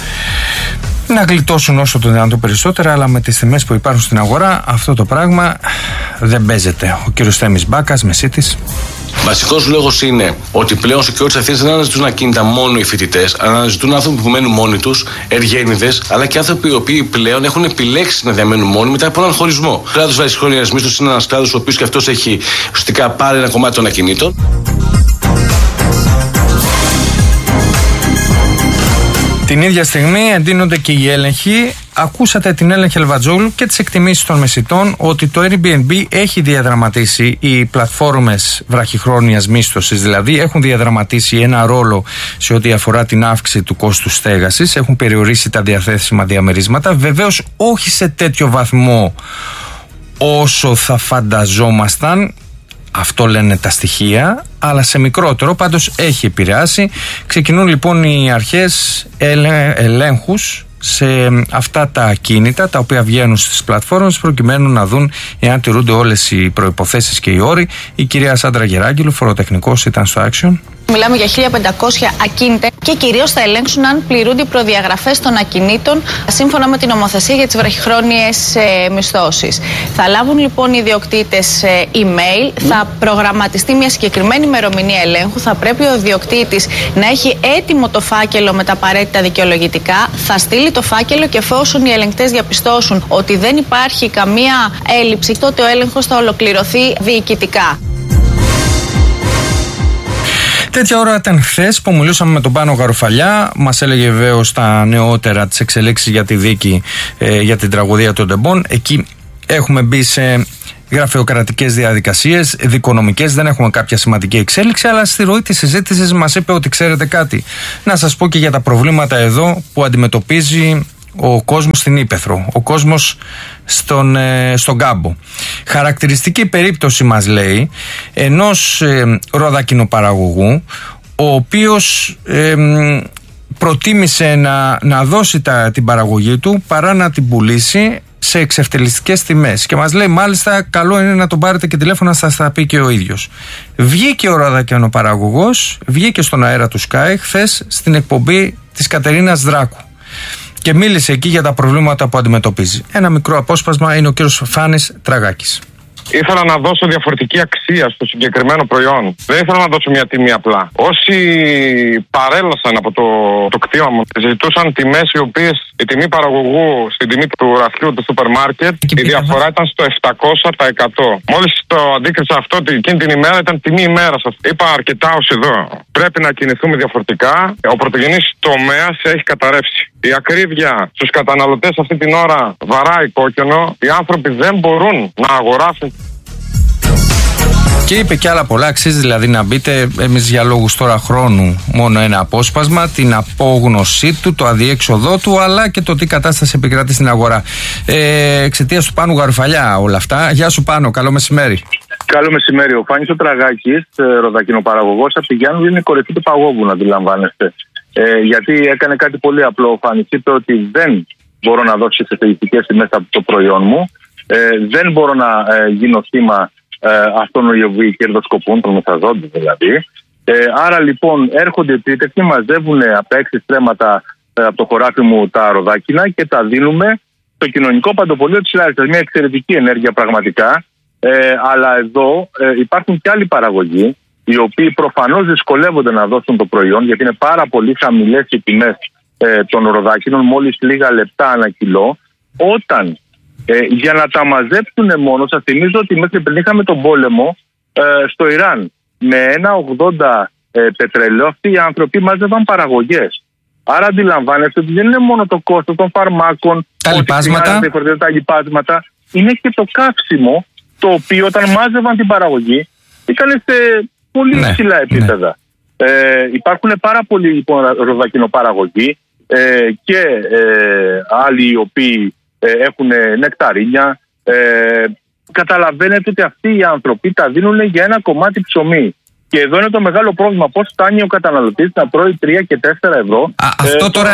να γλιτώσουν όσο το δυνατόν περισσότερα, αλλά με τις τιμές που υπάρχουν στην αγορά αυτό το πράγμα δεν παίζεται. Ο κύριος Θέμης Μπάκας, Μεσίτης. Βασικός λόγος είναι ότι πλέον στο κέντρο της Αθήνας δεν αναζητούν ακίνητα μόνο οι φοιτητές, αλλά αναζητούν άνθρωποι που μένουν μόνοι τους, εργένιδες, αλλά και άνθρωποι οι οποίοι πλέον έχουν επιλέξει να διαμένουν μόνοι μετά από έναν χωρισμό. Ο κλάδος βραχυχρόνιας μίσθωσης είναι ένας κλάδος ο οποίος και αυτός έχει ουσιαστικά πάρει ένα κομμάτι των ακινήτων. Την ίδια στιγμή εντείνονται και οι έλεγχοι. Ακούσατε την Έλενα Χελβατζόγλου και τις εκτιμήσεις των μεσιτών ότι το Airbnb έχει διαδραματίσει, οι πλατφόρμες βραχυχρόνιας μίσθωσης δηλαδή έχουν διαδραματίσει ένα ρόλο σε ό,τι αφορά την αύξηση του κόστους στέγασης, έχουν περιορίσει τα διαθέσιμα διαμερίσματα, βεβαίως όχι σε τέτοιο βαθμό όσο θα φανταζόμασταν. Αυτό λένε τα στοιχεία, αλλά σε μικρότερο, πάντως έχει επηρεάσει. Ξεκινούν λοιπόν οι αρχές ελέγχους σε αυτά τα ακίνητα τα οποία βγαίνουν στις πλατφόρμες προκειμένου να δουν εάν τηρούνται όλες οι προϋποθέσεις και οι όροι. Η κυρία Σάντρα Γεράγγελου, φοροτεχνικός, ήταν στο Action. Μιλάμε για 1.500 ακίνητα και κυρίως θα ελέγξουν αν πληρούνται οι προδιαγραφές των ακινήτων σύμφωνα με την νομοθεσία για τις βραχυχρόνιες μισθώσεις. Θα λάβουν λοιπόν οι ιδιοκτήτες email, θα προγραμματιστεί μια συγκεκριμένη ημερομηνία ελέγχου, θα πρέπει ο ιδιοκτήτης να έχει έτοιμο το φάκελο με τα απαραίτητα δικαιολογητικά, θα στείλει το φάκελο και εφόσον οι ελεγκτές διαπιστώσουν ότι δεν υπάρχει καμία έλλειψη, τότε ο έλεγχος θα ολοκληρωθεί διοικητικά. Τέτοια ώρα ήταν χθες που μιλούσαμε με τον Πάνο Γαρουφαλιά. Μας έλεγε βεβαίως τα νεότερα της εξελίξης για τη δίκη για την τραγωδία των Ντεμπών. Εκεί έχουμε μπει σε γραφειοκρατικές διαδικασίες, δικονομικές, δεν έχουμε κάποια σημαντική εξέλιξη, αλλά στη ροή της συζήτησης μας είπε ότι ξέρετε κάτι. Να σας πω και για τα προβλήματα εδώ που αντιμετωπίζει ο κόσμος στην Ύπαιθρο, ο κόσμος στον κάμπο. Χαρακτηριστική περίπτωση, μας λέει, ενός ροδακινοπαραγωγού, ο οποίος προτίμησε να δώσει την παραγωγή του παρά να την πουλήσει σε εξευτελιστικές τιμές. Και μας λέει, μάλιστα, καλό είναι να τον πάρετε και τηλέφωνο να σας τα πει και ο ίδιος. Βγήκε ο ροδακιανοπαραγωγός, βγήκε στον αέρα του Sky χθες στην εκπομπή της Κατερίνας Δράκου. Και μίλησε εκεί για τα προβλήματα που αντιμετωπίζει. Ένα μικρό απόσπασμα είναι ο κύριος Φάνης Τραγάκης. Ήθελα να δώσω διαφορετική αξία στο συγκεκριμένο προϊόν. Δεν ήθελα να δώσω μια τιμή απλά. Όσοι παρέλασαν από το κτήμα μου, ζητούσαν τιμές οι οποίες η τιμή παραγωγού στην τιμή του ραφιού του σούπερ μάρκετ, η διαφορά ήταν στο 700%. Μόλις το αντίκρισα αυτό, εκείνη την ημέρα ήταν τιμή ημέρας. Είπα αρκετά ως εδώ. Πρέπει να κινηθούμε διαφορετικά. Ο πρωτογενής τομέας έχει καταρρεύσει. Η ακρίβεια στους καταναλωτές αυτή την ώρα βαράει κόκκινο. Οι άνθρωποι δεν μπορούν να αγοράσουν. Και είπε και άλλα πολλά, αξίζει δηλαδή να μπείτε. Εμείς για λόγους τώρα χρόνου μόνο ένα απόσπασμα, την απόγνωσή του, το αδιέξοδό του, αλλά και το τι κατάσταση επικρατεί στην αγορά. Εξαιτίας του Πάνου Γαρουφαλιά όλα αυτά. Γεια σου Πάνο, καλό μεσημέρι. Καλό μεσημέρι. Ο Φάνης ο Τραγάκης, ροδακινοπαραγωγός από τη Γιάννου, είναι η κορυφή του παγόβου, να αντιλαμβάνεστε. Γιατί έκανε κάτι πολύ απλό. Ο Φάνης είπε ότι δεν μπορώ να δώσω εξευτελιστικές τιμές από το προϊόν μου, δεν μπορώ να γίνω θύμα αυτών οι οποίοι κερδοσκοπούν, των μεσαζόντων δηλαδή. Άρα λοιπόν έρχονται επίτεχνοι, μαζεύουν απ' 6 στρέμματα από το χωράφι μου τα ροδάκινα και τα δίνουμε στο κοινωνικό παντοπολείο της Λάρισσας. Μια εξαιρετική ενέργεια πραγματικά. Αλλά εδώ υπάρχουν και άλλοι παραγωγοί, οι οποίοι προφανώς δυσκολεύονται να δώσουν το προϊόν, γιατί είναι πάρα πολύ χαμηλές οι τιμές των ροδάκινων, μόλις λίγα λεπτά ανά κιλό. Όταν για να τα μαζέψουν μόνο, σας θυμίζω ότι μέχρι πριν είχαμε τον πόλεμο στο Ιράν, με 1,80 πετρέλαιο, αυτοί οι άνθρωποι μάζευαν παραγωγές. Άρα αντιλαμβάνεστε ότι δεν είναι μόνο το κόστος των φαρμάκων, τα λιπάσματα, είναι και το καύσιμο, το οποίο όταν μάζευαν την παραγωγή ήταν σε πολύ υψηλά επίπεδα. Υπάρχουν πάρα πολλοί λοιπόν ροδακινοπαραγωγοί και άλλοι οι οποίοι έχουν νεκταρίνια. Καταλαβαίνετε ότι αυτοί οι άνθρωποι τα δίνουν για ένα κομμάτι ψωμί. Και εδώ είναι το μεγάλο πρόβλημα. Πώς φτάνει ο καταναλωτής να τρώει 3 και 4 ευρώ. Αυτό τώρα,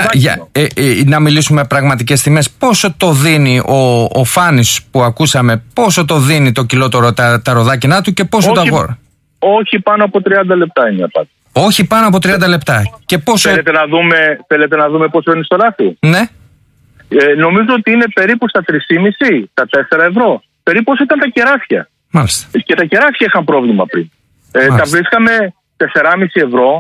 να μιλήσουμε πραγματικές τιμές. Πόσο το δίνει ο Φάνης που ακούσαμε, πόσο το δίνει το κιλό τα ροδάκινά του και πόσο τα αγορά? Όχι πάνω από 30 λεπτά είναι η απάντηση. Όχι πάνω από 30 λεπτά. Και πόσο... Θέλετε να δούμε πόσο είναι στο ράφι? Ναι. Νομίζω ότι είναι περίπου στα 3,5, τα 4 ευρώ. Περίπου όσο ήταν τα κεράσια. Μάλιστα. Και τα κεράσια είχαν πρόβλημα πριν. Τα βρίσκαμε 4,5 ευρώ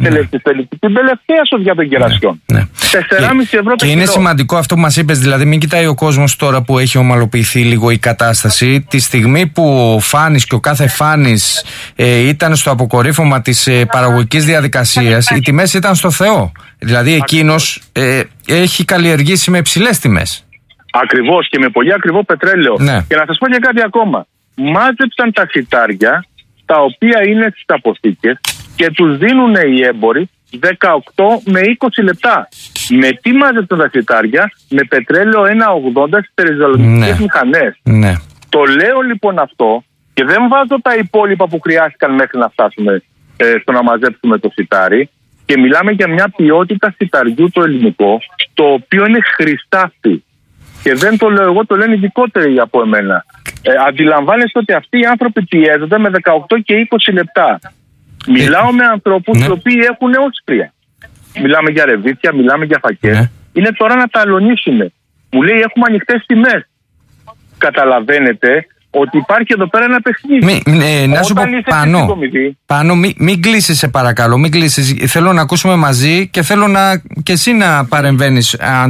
την τελευταία σοδιά των κερασιών. 4,5 ευρώ. Και είναι σημαντικό αυτό που μας είπες, δηλαδή μην κοιτάει ο κόσμος τώρα που έχει ομαλοποιηθεί λίγο η κατάσταση. Τη στιγμή που ο Φάνης και ο κάθε Φάνης ήταν στο αποκορύφωμα της παραγωγικής διαδικασίας, οι τιμές ήταν στο Θεό. Δηλαδή εκείνος έχει καλλιεργήσει με υψηλές τιμές. Ακριβώς, και με πολύ ακριβό πετρέλαιο. Ναι. Και να σας πω και κάτι ακόμα. Μάζεψαν τα σιτάρια, τα οποία είναι στις αποθήκες, και τους δίνουν οι έμποροι 18 με 20 λεπτά. Με τι μάζεψαν τα σιτάρια? Με πετρέλαιο 1,80 στις περιζολογικές μηχανές. Ναι. Το λέω λοιπόν αυτό και δεν βάζω τα υπόλοιπα που χρειάστηκαν μέχρι να φτάσουμε στο να μαζέψουμε το σιτάρι, και μιλάμε για μια ποιότητα σιταριού το ελληνικό, το οποίο είναι χρηστάφτη. Και δεν το λέω εγώ, το λένε ειδικότεροι από εμένα. Αντιλαμβάνεστε ότι αυτοί οι άνθρωποι πιέζονται με 18 και 20 λεπτά. Μιλάω με ανθρώπους οι οποίοι έχουν όσπρια. Μιλάμε για ρεβίθια, μιλάμε για φακές. Είναι τώρα να τα αλωνίσουμε. Μου λέει έχουμε ανοιχτές τιμές. Καταλαβαίνετε ότι υπάρχει εδώ πέρα ένα παιχνίδι. Να σου πω, Πάνο, μην κλείσεις σε παρακαλώ, μην κλείσεις. Θέλω να ακούσουμε μαζί και θέλω και εσύ να παρεμβαίνεις αν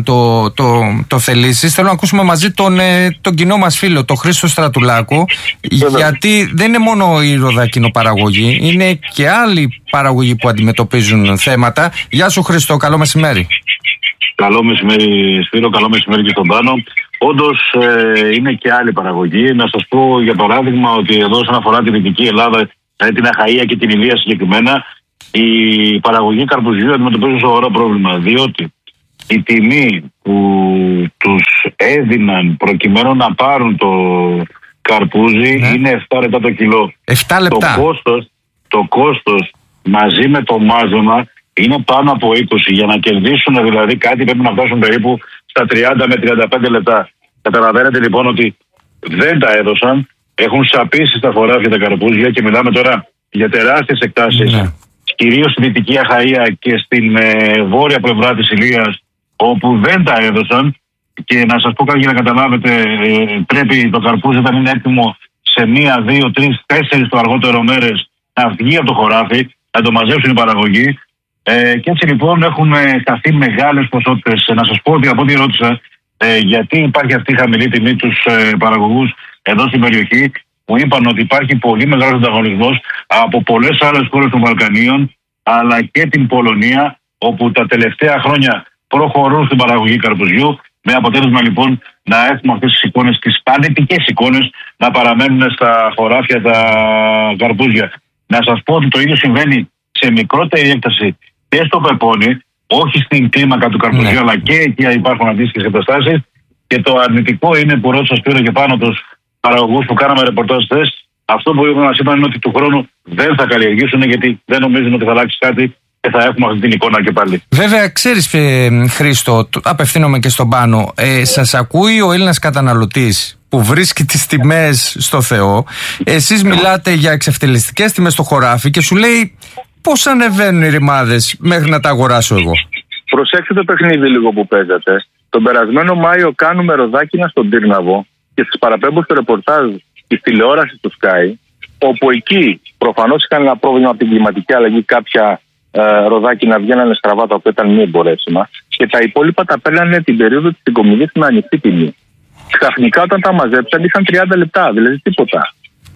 το θελήσεις. Θέλω να ακούσουμε μαζί τον κοινό μας φίλο, τον Χρήστο Στρατουλάκου, γιατί δεν είναι μόνο η ροδακινοπαραγωγή, είναι και άλλοι παραγωγοί που αντιμετωπίζουν θέματα. Γεια σου Χρήστο, καλό μεσημέρι. Καλό μεσημέρι Σπύρο, καλό μεσημέρι και στον Πάνο. Όντως είναι και άλλη παραγωγή. Να σας πω για παράδειγμα ότι εδώ όσον αφορά τη Δυτική Ελλάδα, την Αχαΐα και την Ηλία συγκεκριμένα, η παραγωγή καρπουζιού αντιμετωπίζουν σοβαρό πρόβλημα. Διότι η τιμή που τους έδιναν προκειμένου να πάρουν το καρπούζι είναι 7 λεπτά το κιλό. 7 λεπτά. Το κόστος μαζί με το μάζεμα είναι πάνω από 20. Για να κερδίσουν δηλαδή κάτι πρέπει να φτάσουν περίπου στα 30 με 35 λεπτά. Καταλαβαίνετε λοιπόν ότι δεν τα έδωσαν. Έχουν σαπίσει στα χωράφια τα καρπούζια και μιλάμε τώρα για τεράστιες εκτάσεις. Ναι. Κυρίως στη Δυτική Αχαΐα και στην βόρεια πλευρά της Ηλίας, όπου δεν τα έδωσαν. Και να σας πω κάτι για να καταλάβετε, πρέπει το καρπούζι όταν είναι έτοιμο σε 1, 2, 3, 4 το αργότερο μέρες να βγει από το χωράφι, να το μαζέψουν οι παραγωγοί. Και έτσι λοιπόν έχουν χαθεί μεγάλες ποσότητες. Να σας πω ότι από ό,τι ρώτησα, γιατί υπάρχει αυτή η χαμηλή τιμή τους παραγωγούς εδώ στην περιοχή, μου είπαν ότι υπάρχει πολύ μεγάλος ανταγωνισμός από πολλές άλλες χώρες των Βαλκανίων, αλλά και την Πολωνία, όπου τα τελευταία χρόνια προχωρούν στην παραγωγή καρπουζιού, με αποτέλεσμα λοιπόν να έχουμε αυτές τις εικόνες, τις πανετικές εικόνες, να παραμένουν στα χωράφια τα καρπούζια. Να σας πω ότι το ίδιο συμβαίνει σε μικρότερη έκταση και στο πεπόνι, όχι στην κλίμακα του καρπουζιού, αλλά και εκεί υπάρχουν αντίστοιχες εγκαταστάσεις. Και το αρνητικό είναι που ρώτησα σπίρο και πάνω τους παραγωγούς που κάναμε ρεπορτάζ χθες, αυτό που μας είπαν είναι ότι του χρόνου δεν θα καλλιεργήσουν, γιατί δεν νομίζουν ότι θα αλλάξει κάτι και θα έχουμε αυτή την εικόνα και πάλι. Βέβαια, ξέρεις, Χρήστο, απευθύνομαι και στον Πάνο, σας ακούει ο Έλληνας καταναλωτής που βρίσκει τις τιμές στο Θεό. Εσείς μιλάτε για εξευτελιστικές τιμές στο χωράφι και σου λέει πώς ανεβαίνουν οι ρημάδες μέχρι να τα αγοράσω εγώ. Προσέξτε το παιχνίδι λίγο που παίζατε. Τον περασμένο Μάιο κάνουμε ροδάκινα στον Τύρναβο και σας παραπέμπω στο ρεπορτάζ της τηλεόρασης του Sky, όπου εκεί προφανώς είχαν ένα πρόβλημα από την κλιματική αλλαγή, κάποια ροδάκινα βγαίνανε στραβά τα οποία ήταν μη εμπορεύσιμα και τα υπόλοιπα τα παίρνανε την περίοδο της συγκομιδής με ανοιχτή τιμή. Ξαφνικά όταν τα μαζέψαν είχαν 30 λεπτά, δηλαδή τίποτα.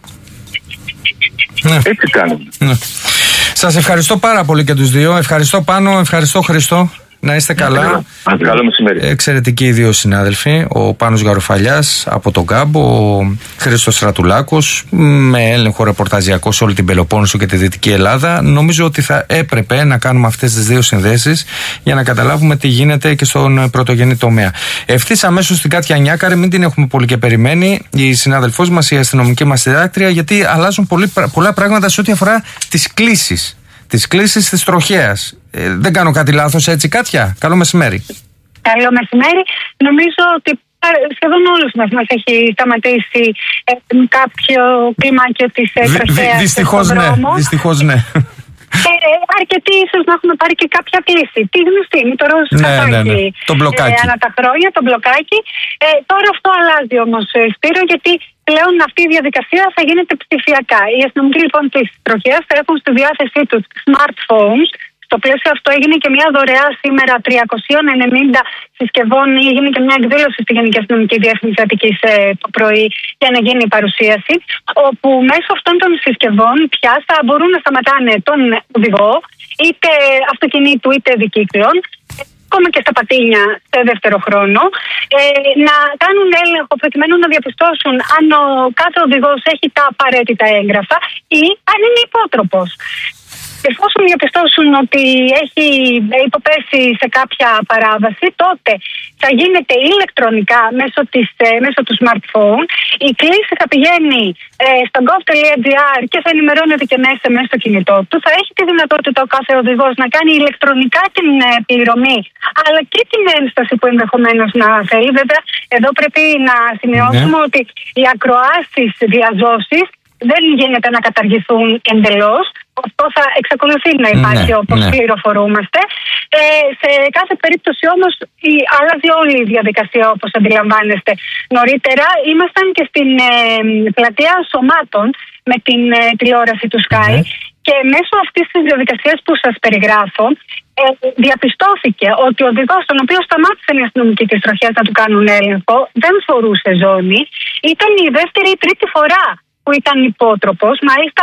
Ναι. Έτσι κάνουμε. Ναι. Σας ευχαριστώ πάρα πολύ και τους δύο. Ευχαριστώ Πάνο, ευχαριστώ Χριστό. Να είστε καλά. Καλό μεσημέρι. Εξαιρετικοί οι δύο συνάδελφοι. Ο Πάνος Γαροφαλιάς από τον Κάμπο, ο Χρήστος Στρατουλάκος, με έλεγχο ρεπορταζιακό σε όλη την Πελοπόννησο και τη Δυτική Ελλάδα. Νομίζω ότι θα έπρεπε να κάνουμε αυτές τις δύο συνδέσεις για να καταλάβουμε τι γίνεται και στον πρωτογενή τομέα. Ευθύς αμέσως στην Κάτια Νιάκαρη, μην την έχουμε πολύ και περιμένει, η συνάδελφός μας, η αστυνομική μας συντάκτρια, γιατί αλλάζουν πολλά πράγματα σε ό,τι αφορά τις κλήσεις. Τις κλήσεις της τροχέας. Δεν κάνω κάτι λάθος, έτσι, Κάτια? Καλό μεσημέρι. Καλό μεσημέρι. Νομίζω ότι σχεδόν όλους μας έχει σταματήσει κάποιο κλιμάκιο της τροχέας. Δυστυχώς ναι. Αρκετοί ίσως να έχουμε πάρει και κάποια κλίση. Τη γνωστή, με το ροζ χαρτάκι. Το μπλοκάκι. Ανά τα χρόνια, το μπλοκάκι. Τώρα αυτό αλλάζει όμως, Σπύρο, γιατί πλέον αυτή η διαδικασία θα γίνεται ψηφιακά. Οι αστυνομικοί λοιπόν της τροχέας θα έχουν στη διάθεσή τους smartphones. Στο πλαίσιο αυτό έγινε και μια δωρεά σήμερα 390 συσκευών. Έγινε και μια εκδήλωση στη Γενική Αστυνομική Διεύθυνση Αττικής το πρωί για να γίνει η παρουσίαση. Όπου μέσω αυτών των συσκευών πια θα μπορούν να σταματάνε τον οδηγό, είτε αυτοκινήτου είτε δικύκλων, ακόμα και στα πατίνια σε δεύτερο χρόνο, να κάνουν έλεγχο προκειμένου να διαπιστώσουν αν ο κάθε οδηγός έχει τα απαραίτητα έγγραφα ή αν είναι υπότροπος. Εφόσον διαπιστώσουν ότι έχει υποπέσει σε κάποια παράβαση, τότε θα γίνεται ηλεκτρονικά μέσω του smartphone. Η κλήση θα πηγαίνει στο gov.gr και θα ενημερώνεται και μέσα στο κινητό του. Θα έχει τη δυνατότητα ο κάθε οδηγός να κάνει ηλεκτρονικά την πληρωμή, αλλά και την ένσταση που ενδεχομένως να θέλει. Βέβαια, εδώ πρέπει να σημειώσουμε ότι οι ακροάσεις διαζώσεις δεν γίνεται να καταργηθούν εντελώς. Αυτό θα εξακολουθεί να υπάρχει όπως πληροφορούμαστε. Σε κάθε περίπτωση όμως αλλάζει όλη η διαδικασία όπως αντιλαμβάνεστε. Νωρίτερα ήμασταν και στην πλατεία Σωμάτων με την τηλεόραση του Sky και μέσω αυτής της διαδικασίας που σας περιγράφω διαπιστώθηκε ότι ο οδηγός, τον οποίο σταμάτησαν οι αστυνομικοί της τροχέας να του κάνουν έλεγχο, δεν φορούσε ζώνη. Ήταν η δεύτερη ή τρίτη φορά που ήταν υπότροπος, μάλιστα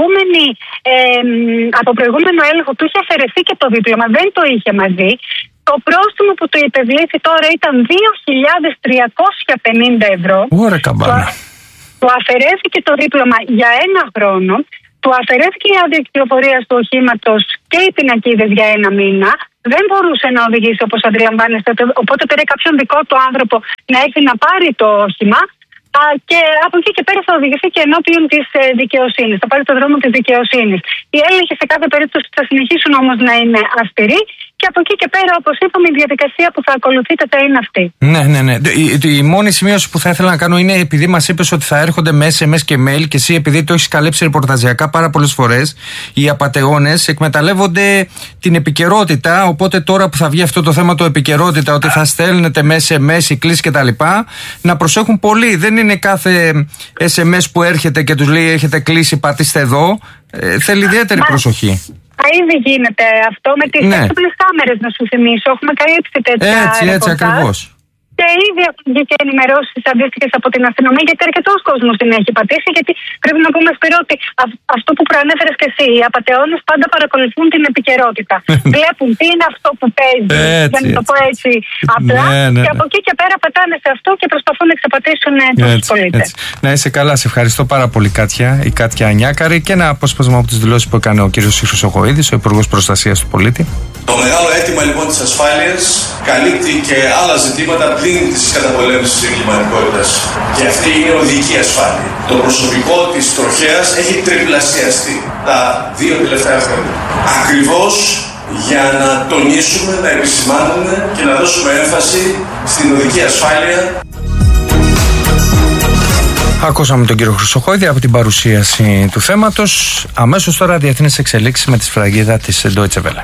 από προηγούμενο έλεγχο του είχε αφαιρεθεί και το δίπλωμα, δεν το είχε μαζί. Το πρόστιμο που του υπευλήθη τώρα ήταν 2.350 ευρώ. Ωραία καμπάνα. Του αφαιρέθηκε το δίπλωμα για 1 χρόνο, του αφαιρέθηκε η άδεια κυκλοφορίας του οχήματος και οι πινακίδες για 1 μήνα. Δεν μπορούσε να οδηγήσει όπως αντιλαμβάνεστε, οπότε πήρε κάποιον δικό του άνθρωπο να έρθει να πάρει το όχημα. Και από εκεί και πέρα θα οδηγηθεί και ενώπιον της δικαιοσύνης. Θα πάρει το δρόμο της δικαιοσύνης. Οι έλεγχοι σε κάθε περίπτωση θα συνεχίσουν όμως να είναι αυστηροί Και από εκεί και πέρα, όπως είπαμε, η διαδικασία που θα ακολουθείτε θα είναι αυτή. Ναι. Η μόνη σημείωση που θα ήθελα να κάνω είναι, επειδή μας είπες ότι θα έρχονται με SMS και mail, και εσύ επειδή το έχεις καλύψει ρεπορταζιακά πάρα πολλές φορές, οι απατεώνες εκμεταλλεύονται την επικαιρότητα. Οπότε τώρα που θα βγει αυτό το θέμα, το επικαιρότητα, ότι θα στέλνετε με SMS, οι κλήσεις κτλ., να προσέχουν πολύ. Δεν είναι κάθε SMS που έρχεται και τους λέει έχετε κλείσει, πατήστε εδώ. Θέλει ιδιαίτερη προσοχή. Ήδη γίνεται αυτό με τις έξυπνες κάμερες, να σου θυμίσω. Έχουμε καλύψει τέτοια ρεπορτάζ. Έτσι ακριβώς. Και ήδη έχουν βγει και ενημερώσεις αντίστοιχες από την αστυνομία, γιατί αρκετός κόσμος την έχει πατήσει. Γιατί πρέπει να πούμε, Σπύρο, ότι αυτό που προανέφερες και εσύ, οι απατεώνες πάντα παρακολουθούν την επικαιρότητα. Βλέπουν τι είναι αυτό που παίζει, για να το πω έτσι απλά, και από εκεί και πέρα πετάνε σε αυτό και προσπαθούν να εξαπατήσουν τους πολίτες. Να είσαι καλά, σε ευχαριστώ πάρα πολύ, Κάτια, η Κάτια Ανιάκαρη, και ένα απόσπασμα από τις δηλώσεις που έκανε ο κύριος Χρυσοχοΐδης, ο Υπουργός Προστασίας του Πολίτη. Το μεγάλο αίτημα λοιπόν της ασφάλειας καλύπτει και άλλα ζητήματα πλην της καταπολέμησης της εγκληματικότητας. Και αυτή είναι οδική ασφάλεια. Το προσωπικό της τροχέας έχει τριπλασιαστεί τα 2 τελευταία χρόνια. Ακριβώς για να τονίσουμε, να επισημάνουμε και να δώσουμε έμφαση στην οδική ασφάλεια. Ακούσαμε τον κύριο Χρυσοχοΐδη από την παρουσίαση του θέματος. Αμέσως τώρα διεθνείς εξελίξεις με τη σφραγίδα της Deutsche Welle.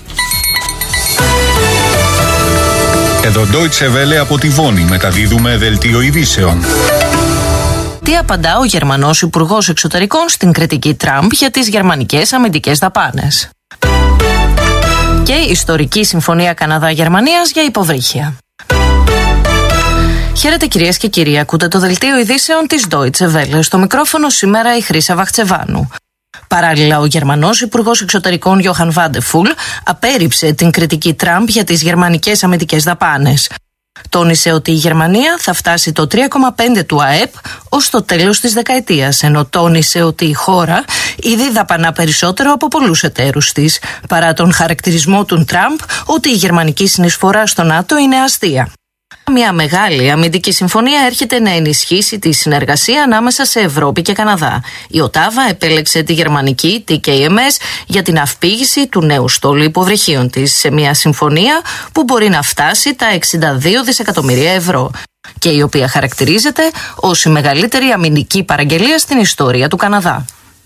Εδώ Deutsche Welle από τη Βόνη, μεταδίδουμε δελτίο ειδήσεων. Τι απαντά ο Γερμανός Υπουργός Εξωτερικών στην κριτική Τραμπ για τις γερμανικές αμυντικές δαπάνες. Και ιστορική συμφωνία Καναδά-Γερμανίας για υποβρύχια. Χαίρετε κυρίες και κύριοι, ακούτε το δελτίο ειδήσεων της Deutsche Welle. Στο μικρόφωνο σήμερα η Χρύσα Βαχτσεβάνου. Παράλληλα, ο Γερμανός Υπουργός Εξωτερικών Johann Vadeful απέρριψε την κριτική Τραμπ για τις γερμανικές αμυντικές δαπάνες. Τόνισε ότι η Γερμανία θα φτάσει το 3,5% του ΑΕΠ ως το τέλος της δεκαετίας, ενώ τόνισε ότι η χώρα ήδη δαπανά περισσότερο από πολλούς εταίρους της, παρά τον χαρακτηρισμό του Τραμπ ότι η γερμανική συνεισφορά στο ΝΑΤΟ είναι αστεία. Μια μεγάλη αμυντική συμφωνία έρχεται να ενισχύσει τη συνεργασία ανάμεσα σε Ευρώπη και Καναδά. Η Οτάβα επέλεξε τη γερμανική TKMS για την αυπήγηση του νέου στόλου υποβρυχίων της, σε μια συμφωνία που μπορεί να φτάσει τα 62 δισεκατομμύρια ευρώ και η οποία χαρακτηρίζεται ως η μεγαλύτερη αμυντική παραγγελία στην ιστορία του Καναδά.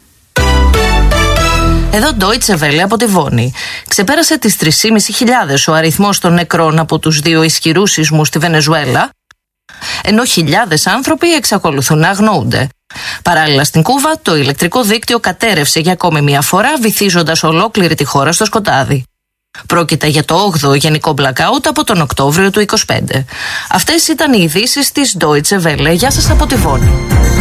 Εδώ Deutsche Welle από τη Βόνη. Ξεπέρασε τις 3.500 ο αριθμός των νεκρών από τους 2 ισχυρούς σεισμούς στη Βενεζουέλα, ενώ χιλιάδες άνθρωποι εξακολουθούν να αγνοούνται. Παράλληλα στην Κούβα, το ηλεκτρικό δίκτυο κατέρρευσε για ακόμη μια φορά, βυθίζοντας ολόκληρη τη χώρα στο σκοτάδι. Πρόκειται για το 8ο γενικό blackout από τον Οκτώβριο του 2025. Αυτές ήταν οι ειδήσεις της Deutsche Welle. Γεια σας από τη Βόνη.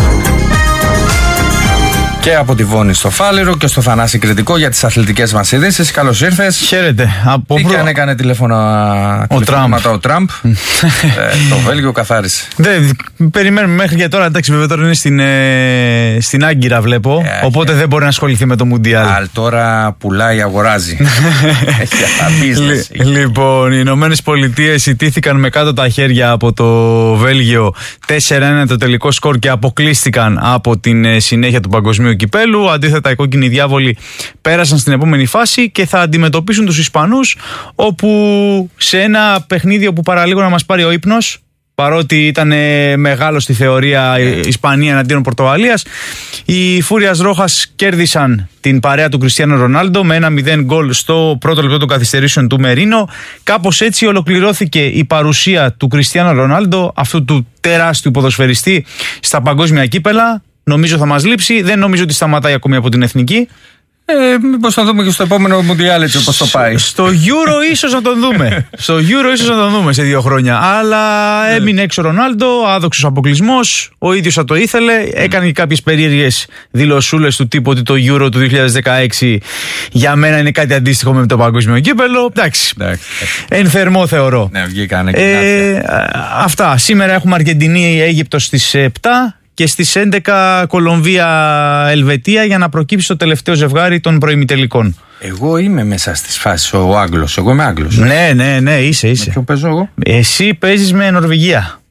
Και από τη Βόνη στο Φάληρο και στο Θανάση Κρητικό για τις αθλητικές μας ειδήσεις. Καλώς ήρθες. Χαίρετε. Τι και αν έκανε τηλεφωνήματα ο Τραμπ. Το Βέλγιο καθάρισε. Περιμένουμε μέχρι και τώρα. Εντάξει, βέβαια τώρα είναι στην Άγκυρα, βλέπω. Οπότε δεν μπορεί να ασχοληθεί με το Μουντιάλ. Τώρα πουλάει, αγοράζει. Λοιπόν, οι Ηνωμένες Πολιτείες ιτήθηκαν με κάτω τα χέρια από το Βέλγιο 4-1 το τελικό σκορ και αποκλείστηκαν από την συνέχεια του παγκοσμίου κυπέλου. Αντίθετα, οι κόκκινοι διάβολοι πέρασαν στην επόμενη φάση και θα αντιμετωπίσουν τους Ισπανούς, όπου σε ένα παιχνίδι όπου παραλίγο να μας πάρει ο ύπνος, παρότι ήταν μεγάλο στη θεωρία Ισπανία εναντίον Πορτογαλίας, οι Φούριας Ρόχας κέρδισαν την παρέα του Κριστιάνο Ρονάλντο με 1-0 γκολ στο πρώτο λεπτό των καθυστερήσεων του Μερίνο. Κάπως έτσι ολοκληρώθηκε η παρουσία του Κριστιάνο Ρονάλντο, αυτού του τεράστιου ποδοσφαιριστή, στα παγκόσμια κύπελα. Νομίζω θα μας λείψει. Δεν νομίζω ότι σταματάει ακόμη από την εθνική. Μήπως θα δούμε και στο επόμενο Μουντιάλ, έτσι όπως το πάει. Στο Euro ίσως να τον δούμε. Στο Euro ίσως να τον δούμε σε 2 χρόνια. Αλλά έμεινε έξω ο Ρονάλντο, άδοξος αποκλεισμός. Ο ίδιος θα το ήθελε. Έκανε και κάποιες περίεργες δηλωσούλες του τύπου ότι το Euro του 2016 για μένα είναι κάτι αντίστοιχο με το παγκόσμιο κύπελο. Εντάξει. Εν θερμό θεωρώ. Ναι, βγήκανε. Αυτά. Σήμερα έχουμε Αργεντινή-Αίγυπτος στις 7. Και στις 11 Κολομβία-Ελβετία για να προκύψει το τελευταίο ζευγάρι των προημιτελικών. Εγώ είμαι μέσα στις φάσεις ο Άγγλος. Εγώ είμαι Άγγλος. Ναι, είσαι. Με ποιο παίζω εγώ? Εσύ παίζεις με Νορβηγία.